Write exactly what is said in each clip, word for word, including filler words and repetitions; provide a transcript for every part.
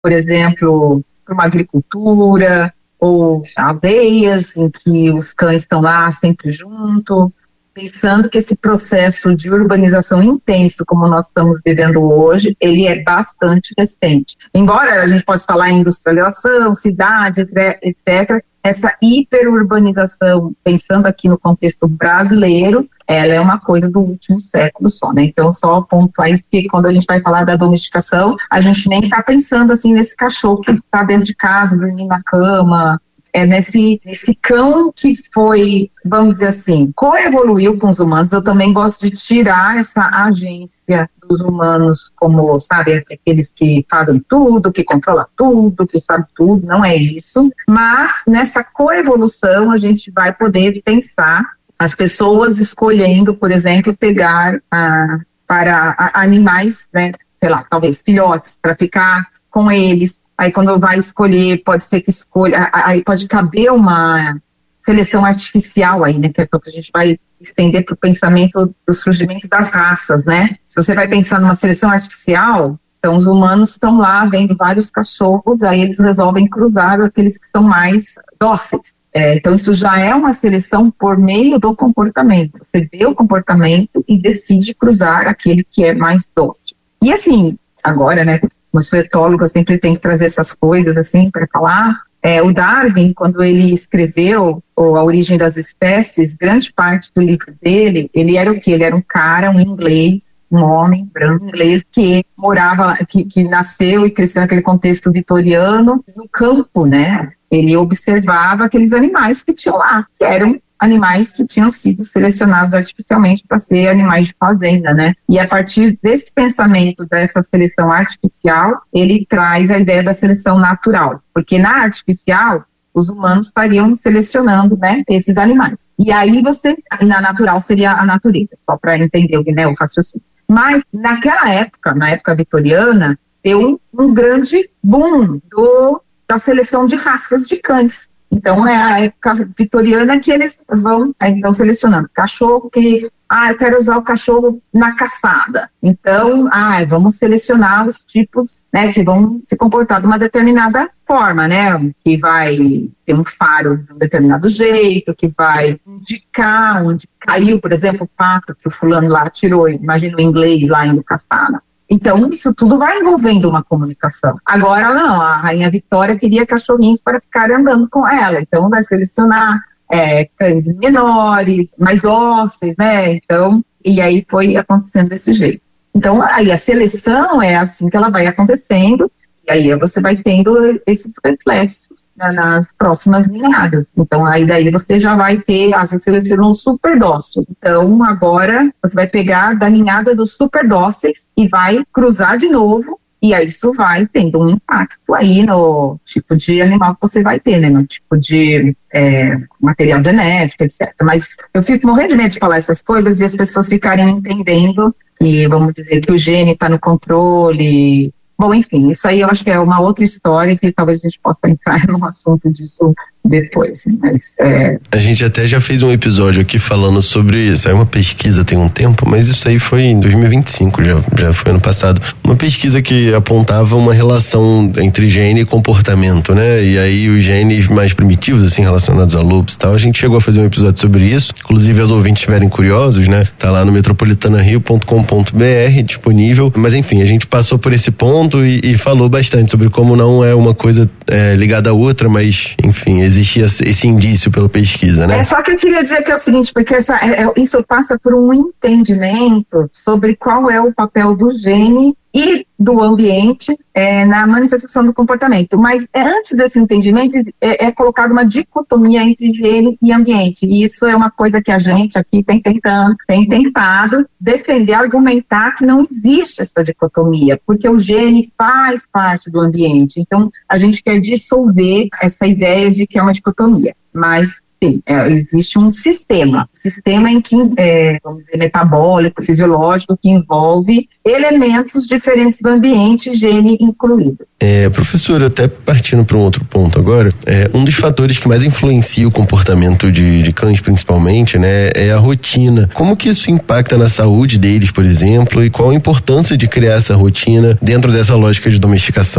por exemplo, para uma agricultura, ou aldeias em que os cães estão lá sempre junto, pensando que esse processo de urbanização intenso, como nós estamos vivendo hoje, ele é bastante recente. Embora a gente possa falar em industrialização, cidades, etcétera, essa hiperurbanização, pensando aqui no contexto brasileiro, ela é uma coisa do último século só, né? Então, só pontuar isso, que quando a gente vai falar da domesticação, a gente nem está pensando assim nesse cachorro que está dentro de casa, dormindo na cama, é nesse, nesse cão que foi, vamos dizer assim, coevoluiu com os humanos. Eu também gosto de tirar essa agência dos humanos como, sabe, aqueles que fazem tudo, que controlam tudo, que sabem tudo, não é isso. Mas nessa coevolução a gente vai poder pensar as pessoas escolhendo, por exemplo, pegar ah, para a, animais, né, sei lá, talvez filhotes, para ficar com eles. Aí quando vai escolher, pode ser que escolha, aí pode caber uma seleção artificial aí, né, que é o que a gente vai estender para o pensamento do surgimento das raças, né? Se você vai pensar numa seleção artificial, então os humanos estão lá vendo vários cachorros, aí eles resolvem cruzar aqueles que são mais dóceis. É, então isso já é uma seleção por meio do comportamento. Você vê o comportamento e decide cruzar aquele que é mais dócil. E assim, agora, né, como sou etólogo, eu sempre tenho que trazer essas coisas assim para falar. É, o Darwin, quando ele escreveu o A Origem das Espécies, grande parte do livro dele, ele era o quê? Ele era um cara, um inglês, um homem branco inglês que morava, que, que nasceu e cresceu naquele contexto vitoriano no campo, né? Ele observava aqueles animais que tinham lá, que eram animais que tinham sido selecionados artificialmente para ser animais de fazenda, né? E a partir desse pensamento dessa seleção artificial, ele traz a ideia da seleção natural, porque na artificial, os humanos estariam selecionando, né, esses animais. E aí você, na natural seria a natureza, só para entender, né, o raciocínio. Mas naquela época, na época vitoriana, deu um, um grande boom do, da seleção de raças de cães. Então, é a época vitoriana que eles vão então, selecionando cachorro que, ah, eu quero usar o cachorro na caçada. Então, ah, vamos selecionar os tipos, né, que vão se comportar de uma determinada forma, né, que vai ter um faro de um determinado jeito, que vai indicar onde caiu, por exemplo, o pato que o fulano lá tirou, imagina o inglês lá indo caçar. Então, isso tudo vai envolvendo uma comunicação. Agora, não, a Rainha Vitória queria cachorrinhos para ficar andando com ela. Então, vai selecionar é, cães menores, mais dóceis, né? Então, e aí foi acontecendo desse jeito. Então, aí a seleção é assim que ela vai acontecendo. E aí você vai tendo esses reflexos, né, nas próximas ninhadas. Então, aí daí você já vai ter, ah, você selecionou um super dócil. Então, agora você vai pegar da ninhada dos super dóceis e vai cruzar de novo. E aí isso vai tendo um impacto aí no tipo de animal que você vai ter, né? No tipo de é, material genético, etcétera. Mas eu fico morrendo de medo de falar essas coisas e as pessoas ficarem entendendo que, vamos dizer, que o gene está no controle. Bom, enfim, isso aí eu acho que é uma outra história que talvez a gente possa entrar num assunto disso depois, mas é... A gente até já fez um episódio aqui falando sobre isso, é uma pesquisa tem um tempo, mas isso aí foi em dois mil e vinte e cinco, já, já foi ano passado, uma pesquisa que apontava uma relação entre gene e comportamento, né, e aí os genes mais primitivos, assim, relacionados a lobos e tal, a gente chegou a fazer um episódio sobre isso, inclusive os ouvintes estiverem curiosos, né, tá lá no metropolitana rio ponto com ponto b r disponível, mas enfim, a gente passou por esse ponto e, e falou bastante sobre como não é uma coisa é, ligada à outra, mas enfim, existia esse indício pela pesquisa, né? É, só que eu queria dizer que é o seguinte, porque essa, é, isso passa por um entendimento sobre qual é o papel do gene e do ambiente é, na manifestação do comportamento. Mas é, antes desse entendimento é, é colocada uma dicotomia entre gene e ambiente. E isso é uma coisa que a gente aqui tem tentando, tem tentado defender, argumentar que não existe essa dicotomia, porque o gene faz parte do ambiente. Então, a gente quer dissolver essa ideia de que é uma dicotomia. Mas sim, é, existe um sistema, um sistema em que, é, vamos dizer, metabólico, fisiológico, que envolve elementos diferentes do ambiente, gene incluído. É, professor, até partindo para um outro ponto agora, é, um dos fatores que mais influencia o comportamento de, de cães, principalmente, né, é a rotina. Como que isso impacta na saúde deles, por exemplo, e qual a importância de criar essa rotina dentro dessa lógica de domesticação?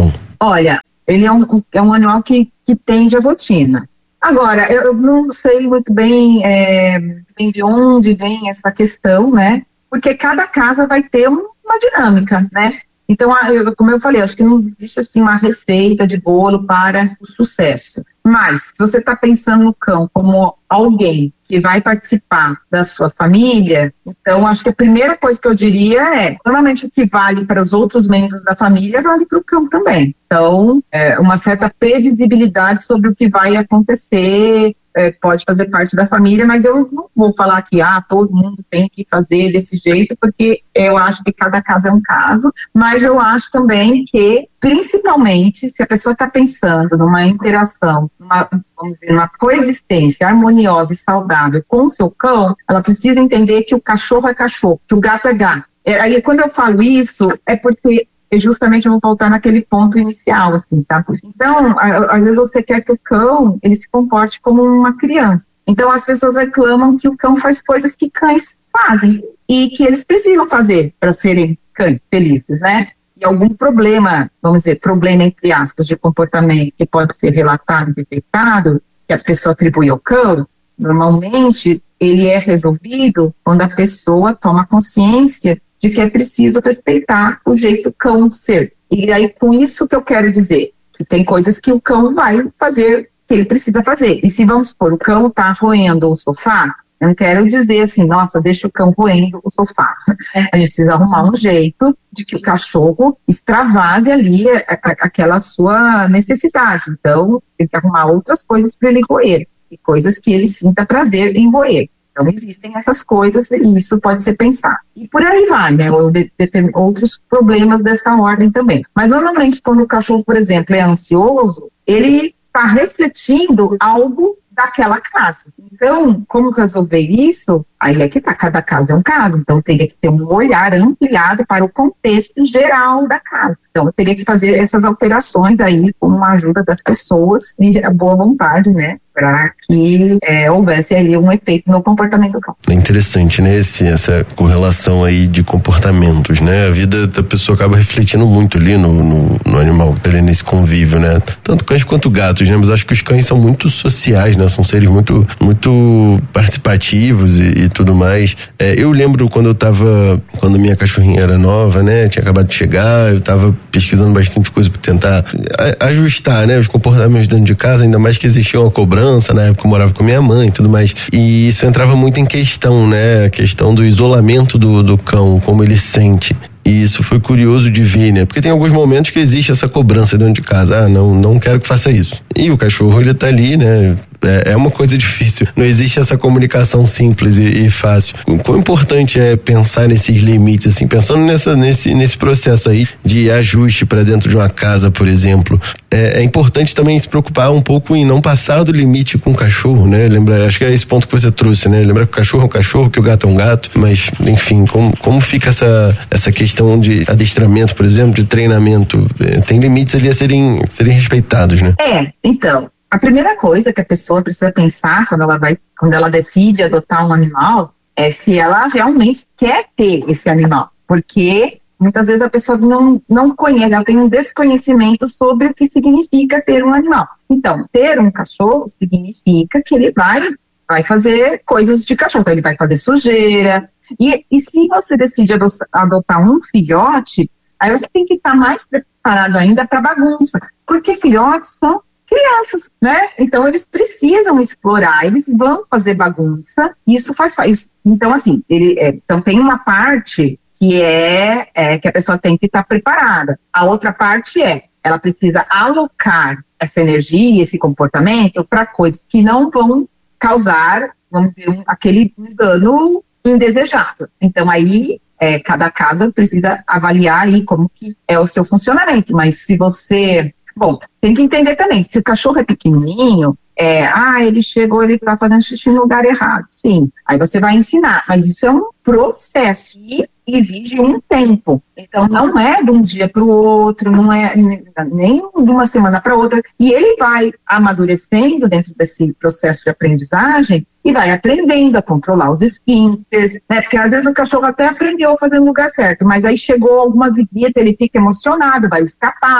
Olha, ele é um, é um animal que, que tende à rotina. Agora, eu não sei muito bem, é, bem de onde vem essa questão, né? Porque cada casa vai ter um, uma dinâmica, né? Então, eu, como eu falei, acho que não existe assim uma receita de bolo para o sucesso. Mas, se você está pensando no cão como alguém que vai participar da sua família, então acho que a primeira coisa que eu diria é, normalmente o que vale para os outros membros da família vale para o cão também. Então, é, uma certa previsibilidade sobre o que vai acontecer, é, pode fazer parte da família, mas eu não vou falar que ah, todo mundo tem que fazer desse jeito, porque eu acho que cada caso é um caso, mas eu acho também que, principalmente, se a pessoa está pensando numa interação, numa, vamos dizer, uma coexistência harmoniosa e saudável com o seu cão, ela precisa entender que o cachorro é cachorro, que o gato é gato. É, aí, quando eu falo isso, é porque justamente eu vou voltar naquele ponto inicial, assim, sabe? Então, a, às vezes você quer que o cão, ele se comporte como uma criança. Então, as pessoas reclamam que o cão faz coisas que cães fazem e que eles precisam fazer para serem cães felizes, né? E algum problema, vamos dizer, problema entre aspas, de comportamento que pode ser relatado e detectado, que a pessoa atribui ao cão, normalmente ele é resolvido quando a pessoa toma consciência de que é preciso respeitar o jeito do cão ser. E aí, com isso que eu quero dizer, que tem coisas que o cão vai fazer, que ele precisa fazer. E se, vamos supor, o cão está roendo o sofá, eu não quero dizer assim, nossa, deixa o cão roendo o sofá. A gente precisa arrumar um jeito de que o cachorro extravase ali a, a, aquela sua necessidade. Então, você tem que arrumar outras coisas para ele roer, e coisas que ele sinta prazer em roer. Então, existem essas coisas e isso pode ser pensado. E por aí vai, né? Ou de, de, de, outros problemas dessa ordem também. Mas, normalmente, quando o cachorro, por exemplo, é ansioso, ele está refletindo algo daquela casa. Então, como resolver isso? Aí é que tá, cada caso é um caso. Então, teria que ter um olhar ampliado para o contexto geral da casa. Então, eu teria que fazer essas alterações aí com a ajuda das pessoas e a boa vontade, né? Para que é, houvesse aí um efeito no comportamento do cão. É interessante, né? Esse, essa correlação aí de comportamentos, né? A vida da pessoa acaba refletindo muito ali no, no, no animal que tá ali nesse convívio, né? Tanto cães quanto gatos, né? Mas acho que os cães são muito sociais, né? São seres muito, muito participativos e, e tudo mais. É, eu lembro quando eu tava, quando minha cachorrinha era nova, né? Tinha acabado de chegar, eu tava pesquisando bastante coisa para tentar ajustar, né? Os comportamentos dentro de casa, ainda mais que existia uma cobrança. Na época eu morava com minha mãe e tudo mais, e isso entrava muito em questão, né, a questão do isolamento do, do cão, como ele sente. E isso foi curioso de ver, né? Porque tem alguns momentos que existe essa cobrança dentro de casa. Ah, não, não quero que faça isso. E o cachorro, ele tá ali, né? É, é uma coisa difícil. Não existe essa comunicação simples e, e fácil. O quão importante é pensar nesses limites, assim, pensando nessa, nesse, nesse processo aí de ajuste para dentro de uma casa, por exemplo. É, é importante também se preocupar um pouco em não passar do limite com o cachorro, né? Lembra, acho que é esse ponto que você trouxe, né? Lembra que o cachorro é um cachorro, que o gato é um gato, mas, enfim, como, como fica essa, essa questão questão de adestramento, por exemplo, de treinamento, tem limites ali a serem, serem respeitados, né? É, então, a primeira coisa que a pessoa precisa pensar quando ela vai, quando ela decide adotar um animal, é se ela realmente quer ter esse animal, porque muitas vezes a pessoa não, não conhece, ela tem um desconhecimento sobre o que significa ter um animal. Então, ter um cachorro significa que ele vai, vai fazer coisas de cachorro, então ele vai fazer sujeira. E, e se você decide adotar um filhote, aí você tem que estar mais preparado ainda para bagunça, porque filhotes são crianças, né? Então eles precisam explorar, eles vão fazer bagunça, isso faz isso. Então assim, ele, é, então tem uma parte que é, é que a pessoa tem que estar preparada. A outra parte é, ela precisa alocar essa energia, esse comportamento para coisas que não vão causar, vamos dizer, um, aquele dano indesejado. Então aí é, cada casa precisa avaliar aí como que é o seu funcionamento, mas se você, bom, tem que entender também, se o cachorro é pequenininho, é, ah, ele chegou, ele tá fazendo xixi no lugar errado, sim, aí você vai ensinar, mas isso é um processo e exige um tempo, então não é de um dia para o outro, não é nem de uma semana para outra, e ele vai amadurecendo dentro desse processo de aprendizagem e vai aprendendo a controlar os esfíncteres, né? Porque às vezes o cachorro até aprendeu a fazer no lugar certo, mas aí chegou alguma visita, ele fica emocionado, vai escapar.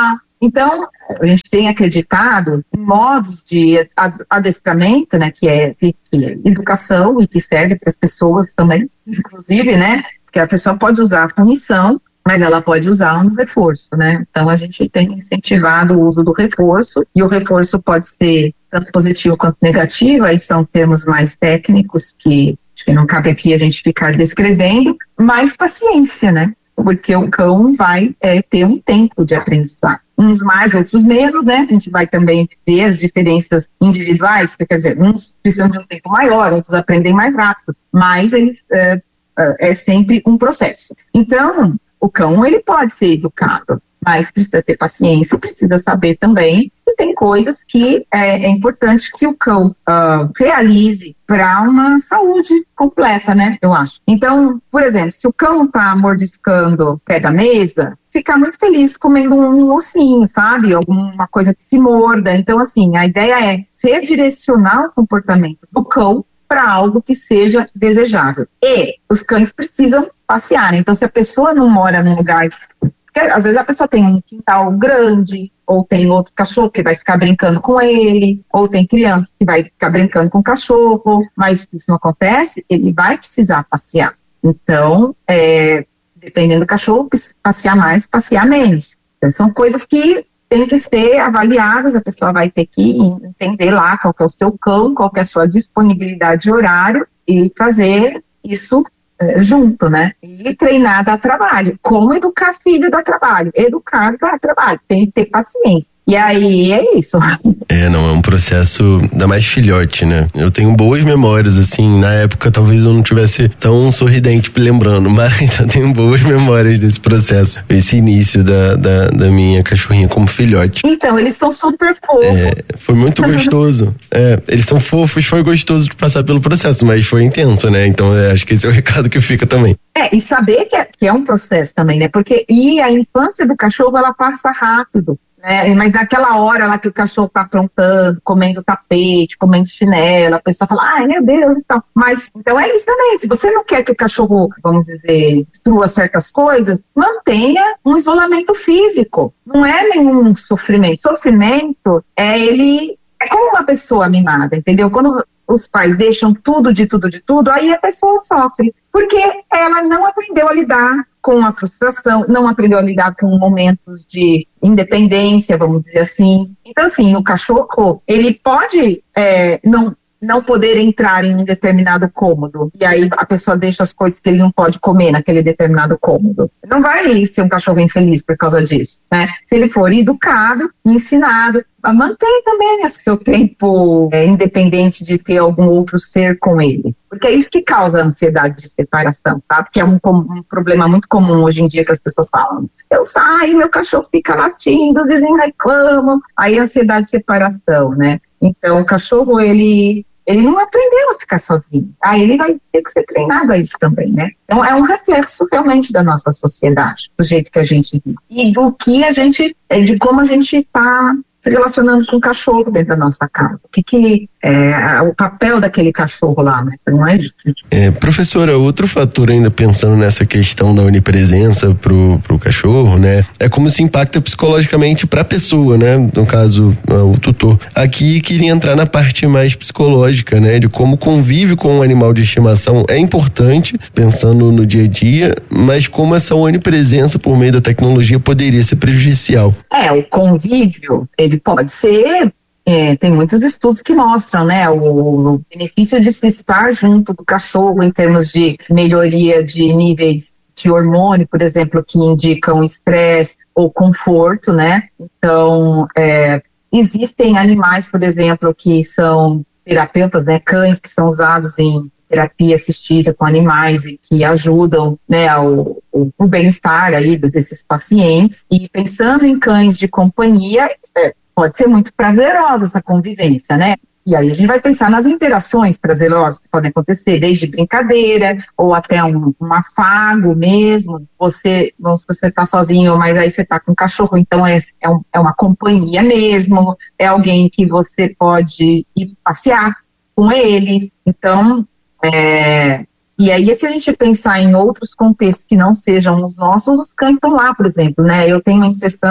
Então, a gente tem acreditado em modos de adestramento, né, que é, que é educação e que serve para as pessoas também, inclusive, né, porque a pessoa pode usar a punição, mas ela pode usar um reforço, né? Então a gente tem incentivado o uso do reforço, e o reforço pode ser tanto positivo quanto negativo, aí são termos mais técnicos que acho que não cabe aqui a gente ficar descrevendo, mas paciência, né? Porque o cão vai é, ter um tempo de aprendizado. Uns mais, outros menos, né? A gente vai também ver as diferenças individuais, quer dizer, uns precisam de um tempo maior, outros aprendem mais rápido, mas eles é, é sempre um processo. Então, o cão, ele pode ser educado, mas precisa ter paciência, precisa saber também que tem coisas que é, é importante que o cão uh, realize para uma saúde completa, né, eu acho. Então, por exemplo, se o cão está mordiscando o pé da mesa, ficar muito feliz comendo um ossinho, sabe? Alguma coisa que se morda. Então, assim, a ideia é redirecionar o comportamento do cão para algo que seja desejável. E os cães precisam passear. Então, se a pessoa não mora num lugar... Porque, às vezes a pessoa tem um quintal grande, ou tem outro cachorro que vai ficar brincando com ele, ou tem criança que vai ficar brincando com o cachorro, mas se isso não acontece, ele vai precisar passear. Então, é, dependendo do cachorro, passear mais, passear menos. Então, são coisas que tem que ser avaliadas, a pessoa vai ter que entender lá qual que é o seu cão, qual que é a sua disponibilidade de horário e fazer isso é, junto, né? E treinar dá trabalho. Como educar filho dá trabalho? Educar dá trabalho, tem que ter paciência. E aí é isso. É, não, é um processo da mais filhote, né? Eu tenho boas memórias, assim, na época talvez eu não tivesse tão sorridente lembrando, mas eu tenho boas memórias desse processo, esse início da, da, da minha cachorrinha como filhote. Então, eles são super fofos. É, foi muito gostoso. É, eles são fofos, foi gostoso de passar pelo processo, mas foi intenso, né? Então, é, acho que esse é o recado que fica também. É, e saber que é, que é um processo também, né? Porque e a infância do cachorro, ela passa rápido. É, mas naquela hora lá que o cachorro tá aprontando, comendo tapete, comendo chinelo, a pessoa fala, ai meu Deus e tal. Mas, então é isso também, se você não quer que o cachorro, vamos dizer, destrua certas coisas, mantenha um isolamento físico. Não é nenhum sofrimento. Sofrimento é ele, é como uma pessoa mimada, entendeu? Quando os pais deixam tudo de tudo de tudo, aí a pessoa sofre. Porque ela não aprendeu a lidar com a frustração, não aprendeu a lidar com momentos de independência, vamos dizer assim. Então, assim, o cachorro, ele pode é, não, não poder entrar em um determinado cômodo, e aí a pessoa deixa as coisas que ele não pode comer naquele determinado cômodo. Não vai ser um cachorro infeliz por causa disso, né? Se ele for educado, ensinado, mantém também o seu tempo é, independente de ter algum outro ser com ele. Porque é isso que causa a ansiedade de separação, sabe? Que é um, um problema muito comum hoje em dia que as pessoas falam. Eu saio, meu cachorro fica latindo, os vizinhos reclamam. Aí a ansiedade de separação, né? Então o cachorro, ele, ele não aprendeu a ficar sozinho. Aí ele vai ter que ser treinado a isso também, né? Então é um reflexo realmente da nossa sociedade, do jeito que a gente vive. E do que a gente, de como a gente está se relacionando com o cachorro dentro da nossa casa. O que, que é o papel daquele cachorro lá, né? Não é isso? É, professora, outro fator ainda pensando nessa questão da onipresença pro, pro cachorro, né? É como se impacta psicologicamente pra pessoa, né? No caso, o tutor. Aqui queria entrar na parte mais psicológica, né? De como convive com um animal de estimação é importante, pensando no dia a dia, mas como essa onipresença por meio da tecnologia poderia ser prejudicial. É, o convívio, ele pode ser, é, tem muitos estudos que mostram, né, o, o benefício de se estar junto do cachorro em termos de melhoria de níveis de hormônio, por exemplo, que indicam estresse ou conforto, né? Então, é, existem animais, por exemplo, que são terapeutas, né, cães que são usados em terapia assistida com animais e que ajudam, né, o, o, o bem-estar aí desses pacientes. E pensando em cães de companhia, é, pode ser muito prazerosa essa convivência, né? E aí a gente vai pensar nas interações prazerosas que podem acontecer, desde brincadeira ou até um, um afago mesmo. Você, vamos, você tá sozinho, mas aí você tá com um cachorro, então é, é, um, é uma companhia mesmo, é alguém que você pode ir passear com ele. Então, é, e aí se a gente pensar em outros contextos que não sejam os nossos, os cães estão lá, por exemplo, né? Eu tenho uma inserção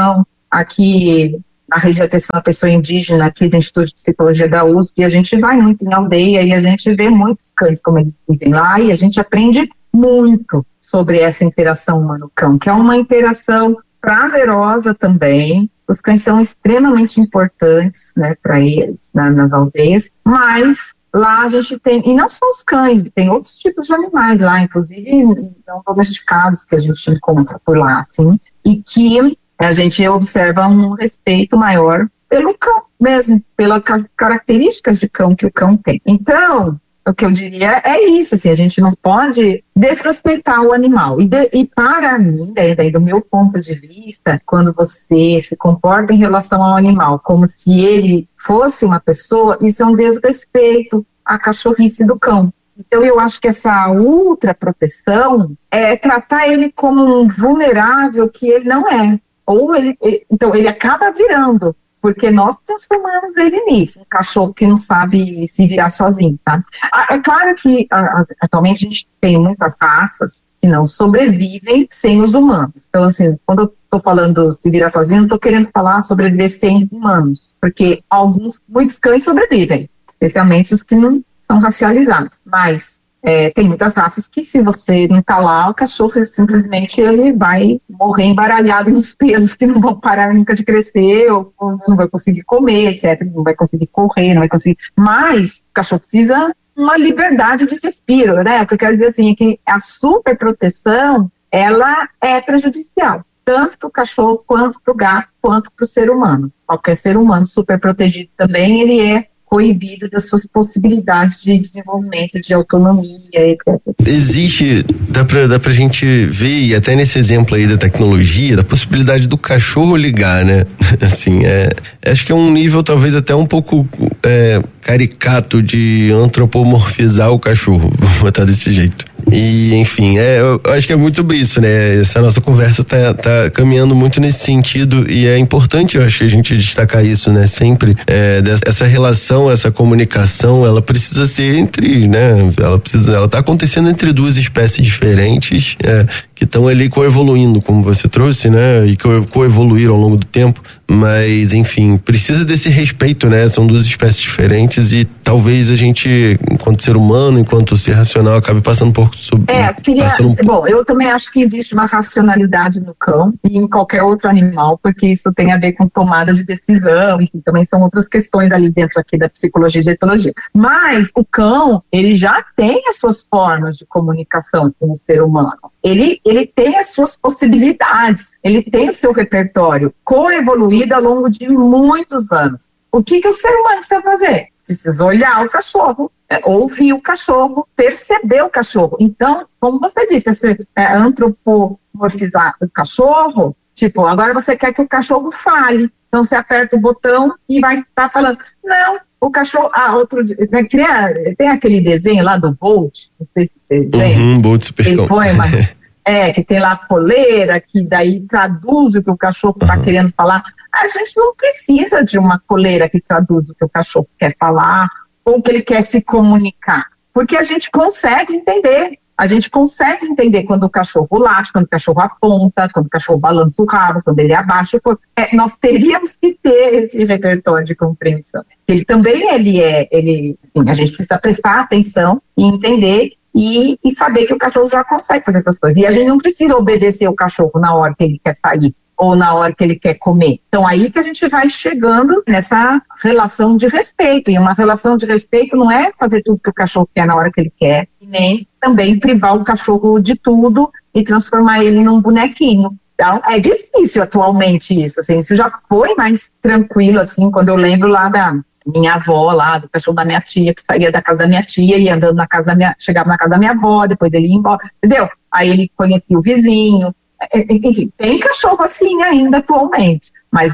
aqui na rede de atenção à pessoa indígena aqui do Instituto de Psicologia da U S P, a gente vai muito em aldeia e a gente vê muitos cães como eles vivem lá e a gente aprende muito sobre essa interação humano-cão, que é uma interação prazerosa também. Os cães são extremamente importantes, né, para eles, né, nas aldeias, mas lá a gente tem, e não só os cães, tem outros tipos de animais lá, inclusive não domesticados que a gente encontra por lá, assim, e que a gente observa um respeito maior pelo cão mesmo, pelas características de cão que o cão tem. Então, o que eu diria é isso, assim, a gente não pode desrespeitar o animal. E, de, e para mim, daí, daí do meu ponto de vista, quando você se comporta em relação ao animal como se ele fosse uma pessoa, isso é um desrespeito à cachorrice do cão. Então eu acho que essa ultra proteção é tratar ele como um vulnerável que ele não é. Ou ele, então ele acaba virando, porque nós transformamos ele nisso, um cachorro que não sabe se virar sozinho, sabe? É claro que atualmente a gente tem muitas raças que não sobrevivem sem os humanos. Então, assim, quando eu estou falando se virar sozinho, não estou querendo falar sobreviver sem humanos, porque alguns, muitos cães sobrevivem, especialmente os que não são racializados, mas é, tem muitas raças que se você não está lá, o cachorro simplesmente ele vai morrer embaralhado nos pelos que não vão parar nunca de crescer, ou, ou não vai conseguir comer, etcétera, não vai conseguir correr, não vai conseguir, mas o cachorro precisa uma liberdade de respiro, né? O que eu quero dizer assim é que a superproteção, ela é prejudicial, tanto para o cachorro, quanto para o gato, quanto para o ser humano. Qualquer ser humano superprotegido também, ele é coibido das suas possibilidades de desenvolvimento, de autonomia, etcétera. Existe, dá pra, dá pra gente ver, e até nesse exemplo aí da tecnologia, da possibilidade do cachorro ligar, né? Assim, é, acho que é um nível talvez até um pouco é, caricato de antropomorfizar o cachorro, vou botar desse jeito. E, enfim, é, eu acho que é muito sobre isso, né? Essa nossa conversa tá, tá caminhando muito nesse sentido e é importante, eu acho, que a gente destacar isso, né? Sempre, é, dessa, essa relação, essa comunicação, ela precisa ser entre, né? Ela precisa, ela tá acontecendo entre duas espécies diferentes, é, que estão ali coevoluindo, como você trouxe, né? E co- coevoluíram ao longo do tempo, mas, enfim, precisa desse respeito, né? São duas espécies diferentes e talvez a gente, enquanto ser humano, enquanto ser racional, acabe passando um pouco sobre... É, queria... Um... Bom, eu também acho que existe uma racionalidade no cão e em qualquer outro animal, porque isso tem a ver com tomada de decisão, enfim, também são outras questões ali dentro aqui da psicologia e da etologia. Mas o cão, ele já tem as suas formas de comunicação com o ser humano. Ele, ele tem as suas possibilidades, ele tem o seu repertório coevoluído ao longo de muitos anos. O que, que o ser humano precisa fazer? Precisa olhar o cachorro, é, ouvir o cachorro, perceber o cachorro. Então, como você disse, você é, antropomorfizar o cachorro, tipo, agora você quer que o cachorro fale. Então você aperta o botão e vai estar tá falando, não, o cachorro, ah, outro dia, né, tem aquele desenho lá do Bolt, não sei se você vê, uhum, Bolt Super ele põe uma, é, que tem lá a coleira, que daí traduz o que o cachorro está uhum. querendo falar. A gente não precisa de uma coleira que traduz o que o cachorro quer falar, ou que ele quer se comunicar, porque a gente consegue entender. A gente consegue entender quando o cachorro late, quando o cachorro aponta, quando o cachorro balança o rabo, quando ele abaixa. É, nós teríamos que ter esse repertório de compreensão. Ele também, ele é, ele, enfim, a gente precisa prestar atenção e entender e, e saber que o cachorro já consegue fazer essas coisas. E a gente não precisa obedecer o cachorro na hora que ele quer sair ou na hora que ele quer comer. Então aí que a gente vai chegando nessa relação de respeito. E uma relação de respeito não é fazer tudo que o cachorro quer na hora que ele quer, nem também privar o cachorro de tudo e transformar ele num bonequinho. Então, é difícil atualmente isso, assim, isso já foi mais tranquilo, assim, quando eu lembro lá da minha avó, lá, do cachorro da minha tia, que saía da casa da minha tia, ia andando na casa da minha, chegava na casa da minha avó, depois ele ia embora, entendeu? Aí ele conhecia o vizinho, enfim, tem cachorro assim ainda atualmente, mas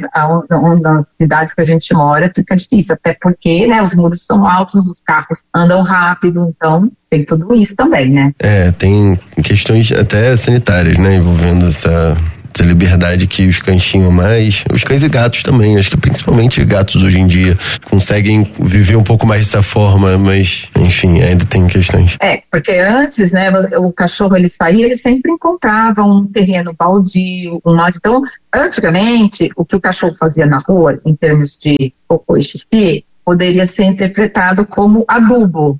nas cidades que a gente mora fica difícil, até porque, né, os muros são altos, os carros andam rápido, então tem tudo isso também, né? É, tem questões até sanitárias, né, envolvendo essa, essa liberdade que os cães tinham mais. Os cães e gatos também, acho que principalmente gatos hoje em dia conseguem viver um pouco mais dessa forma, mas enfim, ainda tem questões. É, porque antes, né, o cachorro ele saía, ele sempre encontrava um terreno baldio, um lote. Então, antigamente, o que o cachorro fazia na rua, em termos de cocô e xixi, poderia ser interpretado como adubo.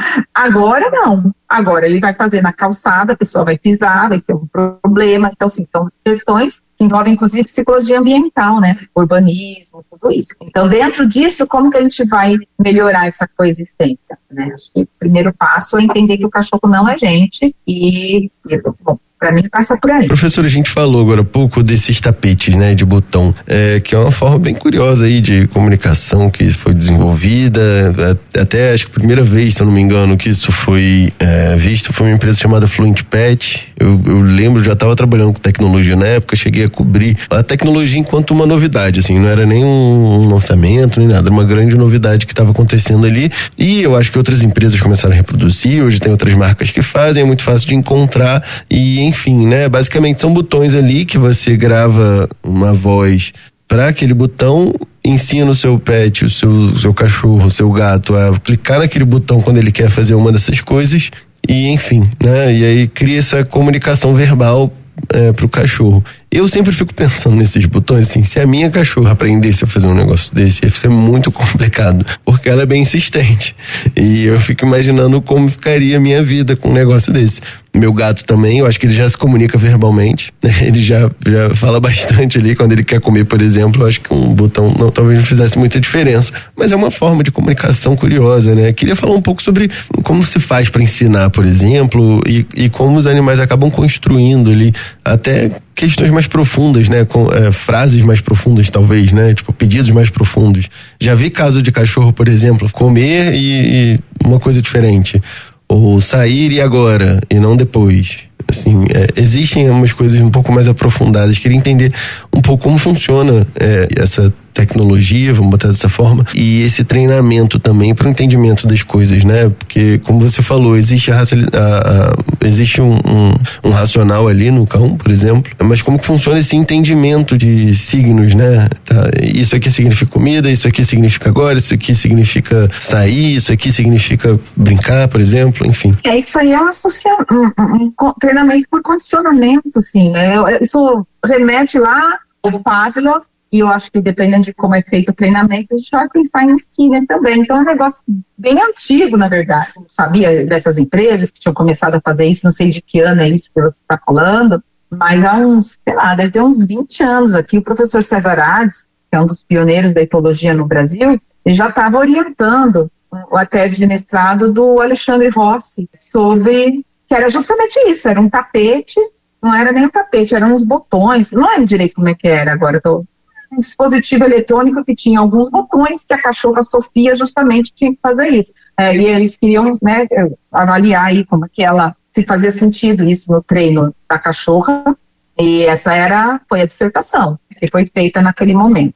Agora não. Agora ele vai fazer na calçada, a pessoa vai pisar, vai ser um problema. Então, assim, são questões que envolvem, inclusive, psicologia ambiental, né? Urbanismo, tudo isso. Então, dentro disso, como que a gente vai melhorar essa coexistência, né? Acho que o primeiro passo é entender que o cachorro não é gente e, bom, para mim passa por aí. Professora, a gente falou agora há pouco desses tapetes, né, de botão, é, que é uma forma bem curiosa aí de comunicação que foi desenvolvida, até acho que a primeira vez, se eu não me engano, que isso foi é, visto, foi uma empresa chamada Fluent Pet. Eu, eu lembro, já estava trabalhando com tecnologia na época, cheguei a cobrir a tecnologia enquanto uma novidade, assim, não era nem um lançamento, nem nada, era uma grande novidade que estava acontecendo ali, e eu acho que outras empresas começaram a reproduzir, hoje tem outras marcas que fazem, é muito fácil de encontrar, e enfim, né? Basicamente são botões ali que você grava uma voz para aquele botão, ensina o seu pet, o seu, o seu cachorro, o seu gato a clicar naquele botão quando ele quer fazer uma dessas coisas e enfim, né? E aí cria essa comunicação verbal é, pro cachorro. Eu sempre fico pensando nesses botões, assim, se a minha cachorra aprendesse a fazer um negócio desse, ia ser muito complicado, porque ela é bem insistente. E eu fico imaginando como ficaria a minha vida com um negócio desse. Meu gato também, eu acho que ele já se comunica verbalmente, ele já, já fala bastante ali, quando ele quer comer, por exemplo, eu acho que um botão não, talvez não fizesse muita diferença, mas é uma forma de comunicação curiosa, né? Queria falar um pouco sobre como se faz para ensinar, por exemplo, e, e como os animais acabam construindo ali, até questões mais profundas, né? Com é, frases mais profundas, talvez, né? Tipo, pedidos mais profundos. Já vi caso de cachorro, por exemplo, comer e, e uma coisa diferente. Ou sair e agora, e não depois. Assim, é, existem umas coisas um pouco mais aprofundadas. Queria entender um pouco como funciona é, essa tecnologia, vamos botar dessa forma, e esse treinamento também para o entendimento das coisas, né? Porque, como você falou, existe, a, a, a, existe um, um, um racional ali no cão, por exemplo, mas como que funciona esse entendimento de signos, né? Tá, isso aqui significa comida, isso aqui significa agora, isso aqui significa sair, isso aqui significa brincar, por exemplo, enfim. É, isso aí é um, associa- um, um, um treinamento por condicionamento, sim, né? Isso remete lá ao Pavlov. E eu acho que dependendo de como é feito o treinamento, a gente vai pensar em Skinner também. Então é um negócio bem antigo, na verdade. Eu sabia dessas empresas que tinham começado a fazer isso, não sei de que ano é isso que você está falando, mas há uns, sei lá, deve ter uns vinte anos aqui, o professor César Ades, que é um dos pioneiros da etologia no Brasil, ele já estava orientando a tese de mestrado do Alexandre Rossi sobre, que era justamente isso, era um tapete, não era nem um tapete, eram uns botões, não lembro direito como é que era agora, estou... um dispositivo eletrônico que tinha alguns botões que a cachorra Sofia justamente tinha que fazer isso. É, e eles queriam, né, avaliar aí como que ela, se fazia sentido isso no treino da cachorra, e essa era, foi a dissertação que foi feita naquele momento.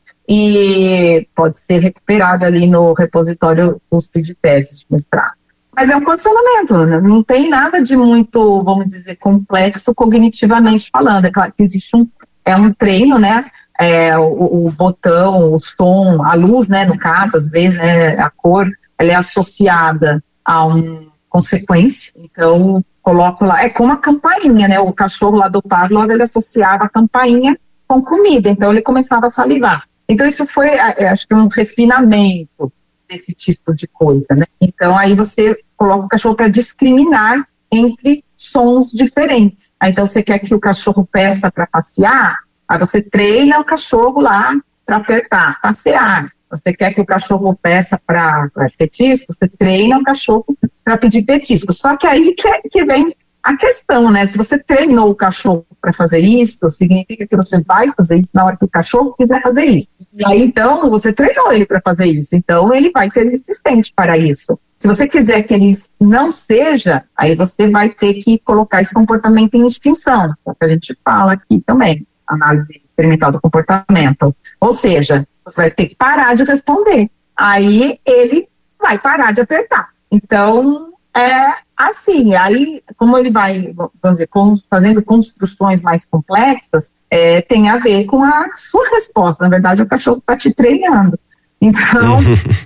E pode ser recuperada ali no repositório U S P de teses de mestrado. Mas é um condicionamento, né? Não tem nada de muito, vamos dizer, complexo cognitivamente falando. É claro que existe um, é um treino, né? É, o, o botão, o som, a luz, né, no caso, às vezes, né, a cor, ela é associada a uma consequência, então coloco lá, é como a campainha, né, o cachorro lá do Pavlov, ele associava a campainha com comida, então ele começava a salivar. Então isso foi, acho que um refinamento desse tipo de coisa, né, então aí você coloca o cachorro para discriminar entre sons diferentes, aí, então você quer que o cachorro peça para passear, aí você treina o cachorro lá para apertar, passear. Você quer que o cachorro peça para petisco, você treina o cachorro para pedir petisco. Só que aí que, que vem a questão, né? Se você treinou o cachorro para fazer isso, significa que você vai fazer isso na hora que o cachorro quiser fazer isso. E aí, então, você treinou ele para fazer isso. Então, ele vai ser insistente para isso. Se você quiser que ele não seja, aí você vai ter que colocar esse comportamento em extinção. É o que a gente fala aqui também. Análise experimental do comportamento. Ou seja, você vai ter que parar de responder. Aí ele vai parar de apertar. Então, é assim, aí como ele vai, vamos dizer, fazendo construções mais complexas, é, tem a ver com a sua resposta. Na verdade, o cachorro está te treinando. Então,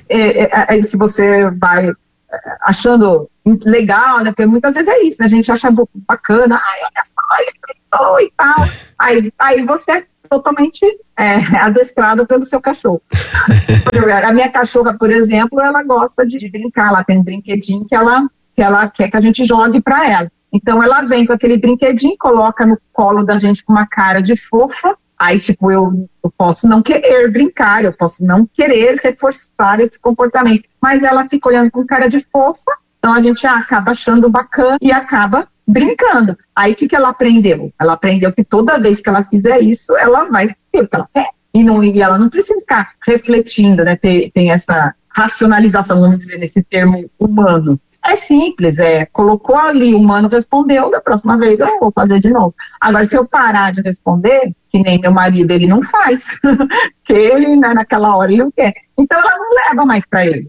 é, é, se você vai achando legal, né? Porque muitas vezes é isso, né? A gente acha bacana, ai, olha só, ele gritou e tal. Aí, aí você é totalmente é, adestrado pelo seu cachorro. A minha cachorra, por exemplo, ela gosta de, de brincar, ela tem um brinquedinho que ela, que ela quer que a gente jogue para ela. Então ela vem com aquele brinquedinho, coloca no colo da gente com uma cara de fofa. Aí, tipo, eu, eu posso não querer brincar, eu posso não querer reforçar esse comportamento. Mas ela fica olhando com cara de fofa, então a gente acaba achando bacana e acaba brincando. Aí, o que, que ela aprendeu? Ela aprendeu que toda vez que ela fizer isso, ela vai ter o que ela quer. E, não, e ela não precisa ficar refletindo, né? Tem, tem essa racionalização, vamos dizer, nesse termo humano. É simples, é, colocou ali, o humano respondeu, da próxima vez eu vou fazer de novo. Agora, se eu parar de responder, que nem meu marido, ele não faz, que ele, né, naquela hora, ele não quer. Então, ela não leva mais para ele.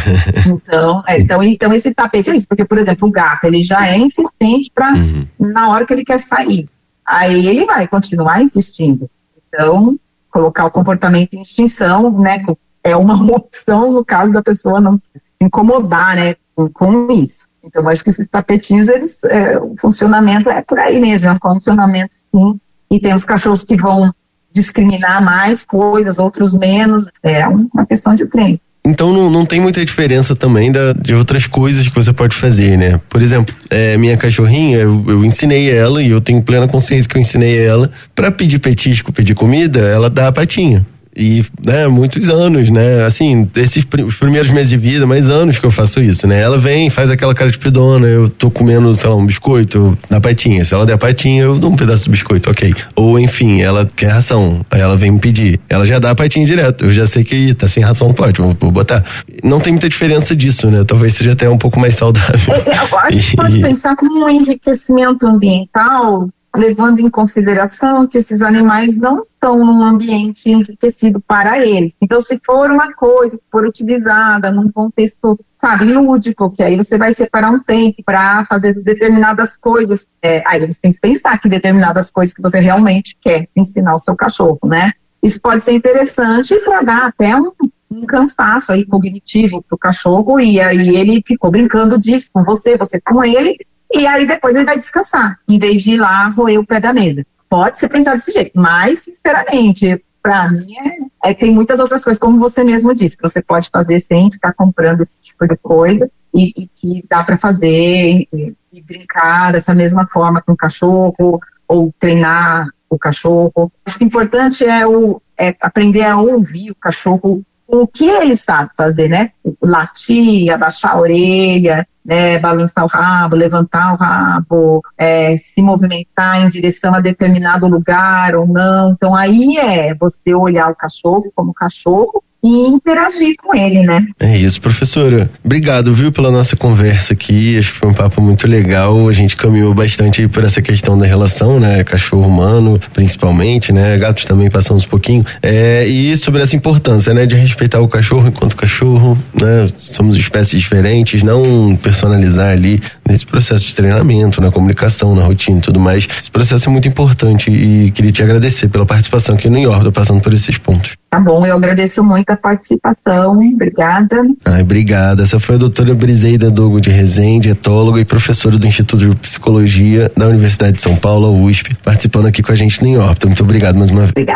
Então, é, então, então, esse tapete é isso, porque, por exemplo, o gato, ele já é insistente pra, uhum. na hora que ele quer sair. Aí ele vai continuar insistindo. Então, colocar o comportamento em extinção, né, é uma opção no caso da pessoa não se incomodar, né, com, com isso. Então, acho que esses tapetinhos, eles, é, o funcionamento é por aí mesmo, é um funcionamento simples. E tem os cachorros que vão discriminar mais coisas, outros menos, é uma questão de treino. Então não, não tem muita diferença também da, de outras coisas que você pode fazer, né? Por exemplo, é, minha cachorrinha, eu, eu ensinei ela, e eu tenho plena consciência que eu ensinei ela, pra pedir petisco, pedir comida, ela dá a patinha. E, né, muitos anos, né, assim, esses os primeiros meses de vida, mais anos que eu faço isso, né, ela vem, faz aquela cara de pidona, eu tô comendo, sei lá, um biscoito, na patinha, se ela der a patinha, eu dou um pedaço do biscoito, ok. Ou, enfim, ela quer ração, aí ela vem me pedir, ela já dá a patinha direto, eu já sei que tá sem ração, pode, vou, vou botar. Não tem muita diferença disso, né, talvez seja até um pouco mais saudável. É, eu acho que pode pensar como um enriquecimento ambiental, levando em consideração que esses animais não estão num ambiente enriquecido para eles. Então, se for uma coisa que for utilizada num contexto, sabe, lúdico, que aí você vai separar um tempo para fazer determinadas coisas, é, aí eles têm que pensar que determinadas coisas que você realmente quer ensinar ao seu cachorro, né? Isso pode ser interessante para dar até um, um cansaço aí cognitivo para o cachorro, e aí ele ficou brincando disso com você, você com ele, e aí depois ele vai descansar, em vez de ir lá roer o pé da mesa. Pode ser pensado desse jeito, mas, sinceramente, para mim, é, é, tem muitas outras coisas, como você mesmo disse, que você pode fazer sem ficar comprando esse tipo de coisa, e, e que dá para fazer e, e brincar dessa mesma forma com o cachorro, ou treinar o cachorro. Acho que o importante é, o, é aprender a ouvir o cachorro, o que ele sabe fazer, né? Latir, abaixar a orelha, né, balançar o rabo, levantar o rabo, é, se movimentar em direção a determinado lugar ou não. Então aí é você olhar o cachorro como cachorro e interagir com ele, né? É isso, professora. Obrigado, viu, pela nossa conversa aqui. Acho que foi um papo muito legal. A gente caminhou bastante aí por essa questão da relação, né? Cachorro-humano, principalmente, né? Gatos também passamos um pouquinho. É, e sobre essa importância, né? De respeitar o cachorro enquanto cachorro, né? Somos espécies diferentes, não personalizar ali nesse processo de treinamento, na comunicação, na rotina e tudo mais. Esse processo é muito importante e queria te agradecer pela participação aqui no Inhorda, passando por esses pontos. Tá bom, eu agradeço muito a participação, obrigada. Ai, obrigada. Essa foi a doutora Briseida Dogo de Rezende, etóloga e professora do Instituto de Psicologia da Universidade de São Paulo, a U S P, participando aqui com a gente no Em Órbita. Muito obrigado mais uma vez. Obrigada.